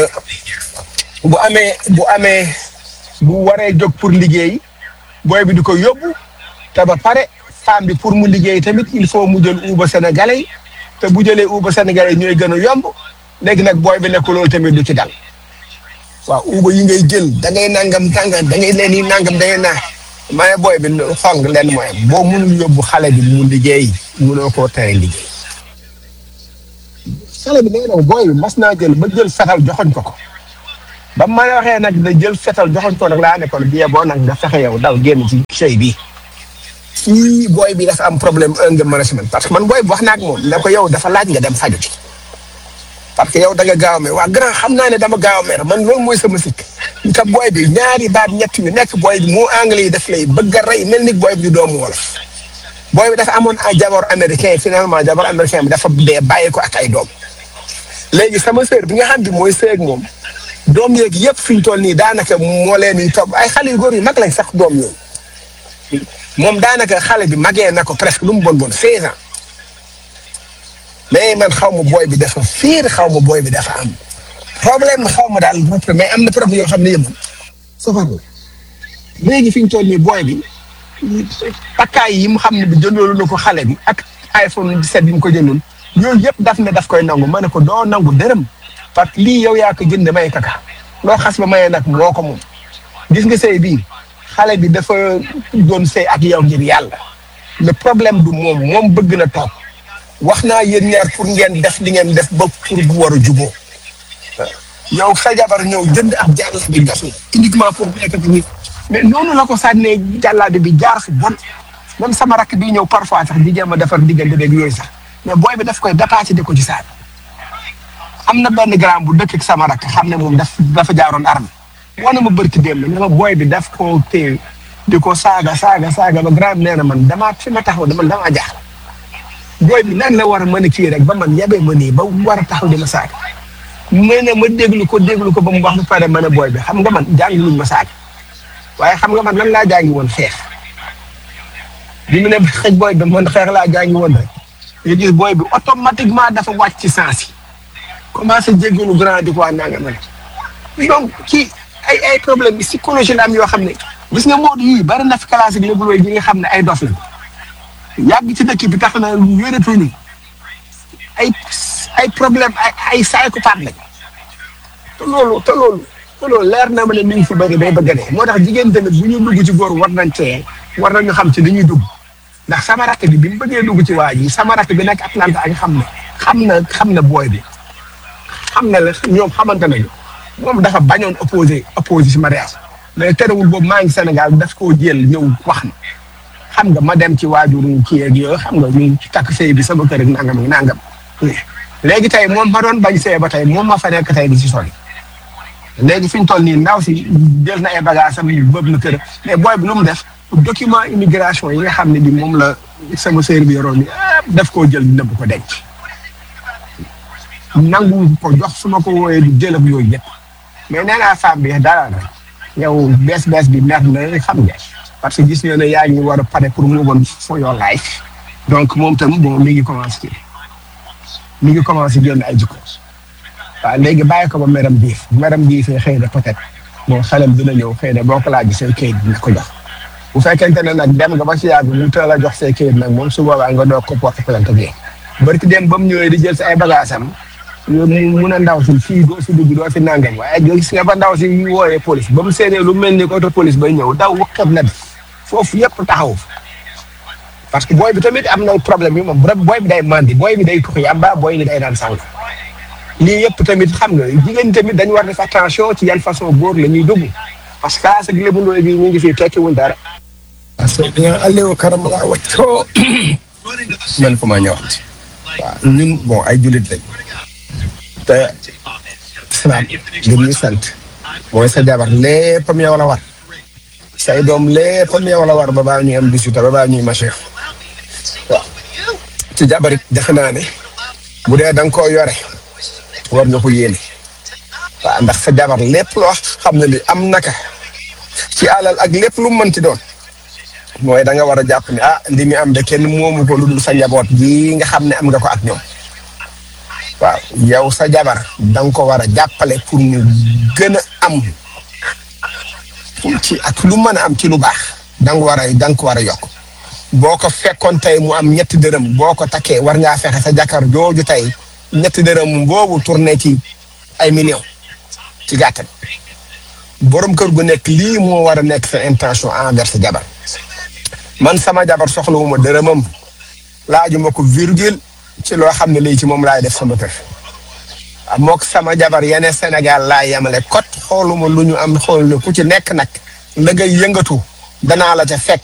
bu waree jóg pour liggéey booy bi di ko yóbbu te ba pare femme bi pour mu liggéey tamit il faut mu jël uuba sénégalais yi te bu jëlee uuba sénégalais yi ñooy gën a yomb léegi nag booy bi nekk loolu tamit du ci dal waaw uuba yi ngay jël da ngay nangam tàngam da ngay leen yi nangam da ngay naa ma ne booy bi xong leen mooy boo mënul yóbbu xale bi mu liggéey mënoo koo tere liggéey xale bi nee na booy bi mas naa jël ba jël fetal joxoñ ko ba ma waxee nag da jël fetal joxoñ ko nag laa nekkoon bi boo nag nga fexe yow daw génn ci sëy bi kii booy bi dafa am problème anger management parce que man booy bi wax naa ak moom ne ko yow dafa laaj nga dem faju ci parce que yow da nga gaaw a mer waa grand xam naa ne dama gaaw a mer man loolu mooy sama sikk te booy bi ñaari baat ñett yu nekk booy bi moo anglais yi daf lay bëgg a rey mel ni booy bi di doomu wolof booy bi dafa amoon ay jabar américain finalement jabar américain bi dafa dee bàyyi ko ak ay doom léegi sama sœur bi nga xam bi mooy sëy ak moom doom yeeg yëpp fi ñu toll nii daanaka moo leen di topp ay xale yu góor yu mag lañ sax doom yooyu moom daanaka xale bi magee na ko presque lu mu bon 16 ans mais man xaw ma booy bi dafa fiir xaw ma booy bi dafa am problème xaw ma daal mais am na problème yoo xam ne yëpp safar la léegi fi ñu toll nii booy bi takkaay yi mu xam ne bi jëndoon na ko xale bi ak iPhone 17 bi mu ko jëndoon yooyu yëpp daf ne daf koy nangu ma ne ko doo nangu dërëm parce que lii yow yaa ko jënd may kaka loo xas ba maye nag moo ko moom gis nga sëy bii xale bi dafa doon sëy ak yow ngir yàlla le problème du moom bëgg na toog wax naa yéen ñaar pour ngeen def li ngeen def ba pour bu war a juboo yow sa jabar ñëw jënd ab jàllale bi jox la uniquement pour nekk ak nit mais noonu la ko sànnee jàllale bi jaar fu bon même sama rakk bi ñëw parfois sax di jéem a defar diggante beeg yooyu sax mais booy bi daf koy dépassé di ko ci saag am na benn grand bu dëkk ak sama rakk xam ne moom dafa jaaroon arme wane ma bërki démb ne ma booy bi daf koo téye di ko saaga ba grand nee na man damaa fi ma taxaw damaa jaaxle booy bi nan la war a mën a kii rek ba man yabee ma nii ba war a taxaw di ma saaga may ne ma déglu ko ba mu wax ba pare ma ne booy bi xam nga man jàngi luñ ma saaga waaye xam nga man lan laa jàngi woon xeex bi mu ne xëj booy bi man xeex laa jàngi woon rek nga gis booy bi automatiquement dafa wàcc ci sens yi commencé jéggalu grand di ko wax nanga man donc kii ay problème psychologie la am yoo xam ne gis nga Modou yii bari na fi classe ak léegi yi nga xam ne ay dof la yàgg ci dëkk bi tax na wératuñu ay problème ay psychopathe lañ te loolu leer na ma ne mi ngi fi bëri day bëgg a dee moo tax jigéen tamit bu ñu dugg ci góor war nañu xam ci li ñuy dugg ndax sama rakk bi mu bëggee dugg ci waa ji sama rakk bi nekk Atlanta ak xam na booy bi xam na la ñoom xamante nañu moom dafa bañoon opposé si mariage mais terewul boobu maa ngi Sénégal daf koo jël ñëw wax na xam nga ma dem ci waajuru kii ak yooyu xam nga ñu takk sëy bi sama kër ak nangam léegi tey moom ma doon bañ sëy ba tey moom ma fa nekk tey di si soli léegi fi ñu toll nii ndaw si jël na ay bagages am bëb na kër mais booy bi lu mu def document immigration yi nga xam ne bi moom la sama sœur bi yoroon ni daf koo jël nëbb ko denc nangu ko jox su ma ko wooyee du jël ak yooyu yëpp mais nee naa femme bi dara rek yow bees bi mer na xam nga parce que gis nga ne yaa ngi war a pare pour move on for your life donc moom tam bon mi ngi commencé génn ay jikko waaw léegi bàyyi ko ba meram diifee xëy na peut-être bon xelam dina ñëw xëy na boo ko laaj seen kayit dina ko jox bu fekkente ne nag dem nga ba si yàgg mu teel a jox say kayit nag moom su boobaa nga doog ko porte plainte bi barki dem ba mu ñëwee di jël si ay bagages am mun a ndaw si fii doo si dugg doo fi nangam waaye gis nga ba ndaw si wooyee police ba mu seenee lu mel ni ko auto police bay ñëw daw waxkat na bi foofu yëpp taxaw parce que booy bi tamit am na problème yi moom booy bi day mandi booy bi day tux yàmba booy bi day naan sànq lii yëpp tamit xam nga jigéen tamit dañu war def attention ci yan façon góor la ñuy dugg parce que classe ak lébu ndooy bi ñu ngi fi tekkiwul dara. parce que nga Aliou Karam laa wàccoo man fa ma ñëwaat waaw ñun bon ay jullit lañ te islam li ñuy sant mooy sa jabar léppam yow la war say doom léppam yow la war ba baa ñuy am 18 ba baa ñuy maché waaw ci jabar it defe naa ne bu dee da nga koo yore war nga ko yéene waaw ndax sa jabar lépp loo xam ne li am naka ci alal ak lépp lu mu mënti doon mooy da nga war a jàpp ne li mu am de kenn moomu ko lu dul sa njaboot ji nga xam ne am nga ko ak ñoom waaw yow sa jabar da nga ko war a jàppale pour mu gën a am ci ak lu mën a am ci lu baax da nga ko war a yokk boo ko fekkoon tey mu am ñetti dërëm boo ko takkee war ngaa fexe sa jàkkar jooju tey ñetti dërëm boobu tourné ci ay millions ci gàttal borom kër gu nekk lii moo war a nekk sa intention envers sa jabar. man sama jabar soxlawuma dërëmam laajuma ko virgule ci loo xam ne lii ci moom laay def sama kër mook sama jabar yeneen Sénégal laay yemale kot xooluma lu ñu am xool ku ci nekk nag la ngay yëngatu danaa la ca fekk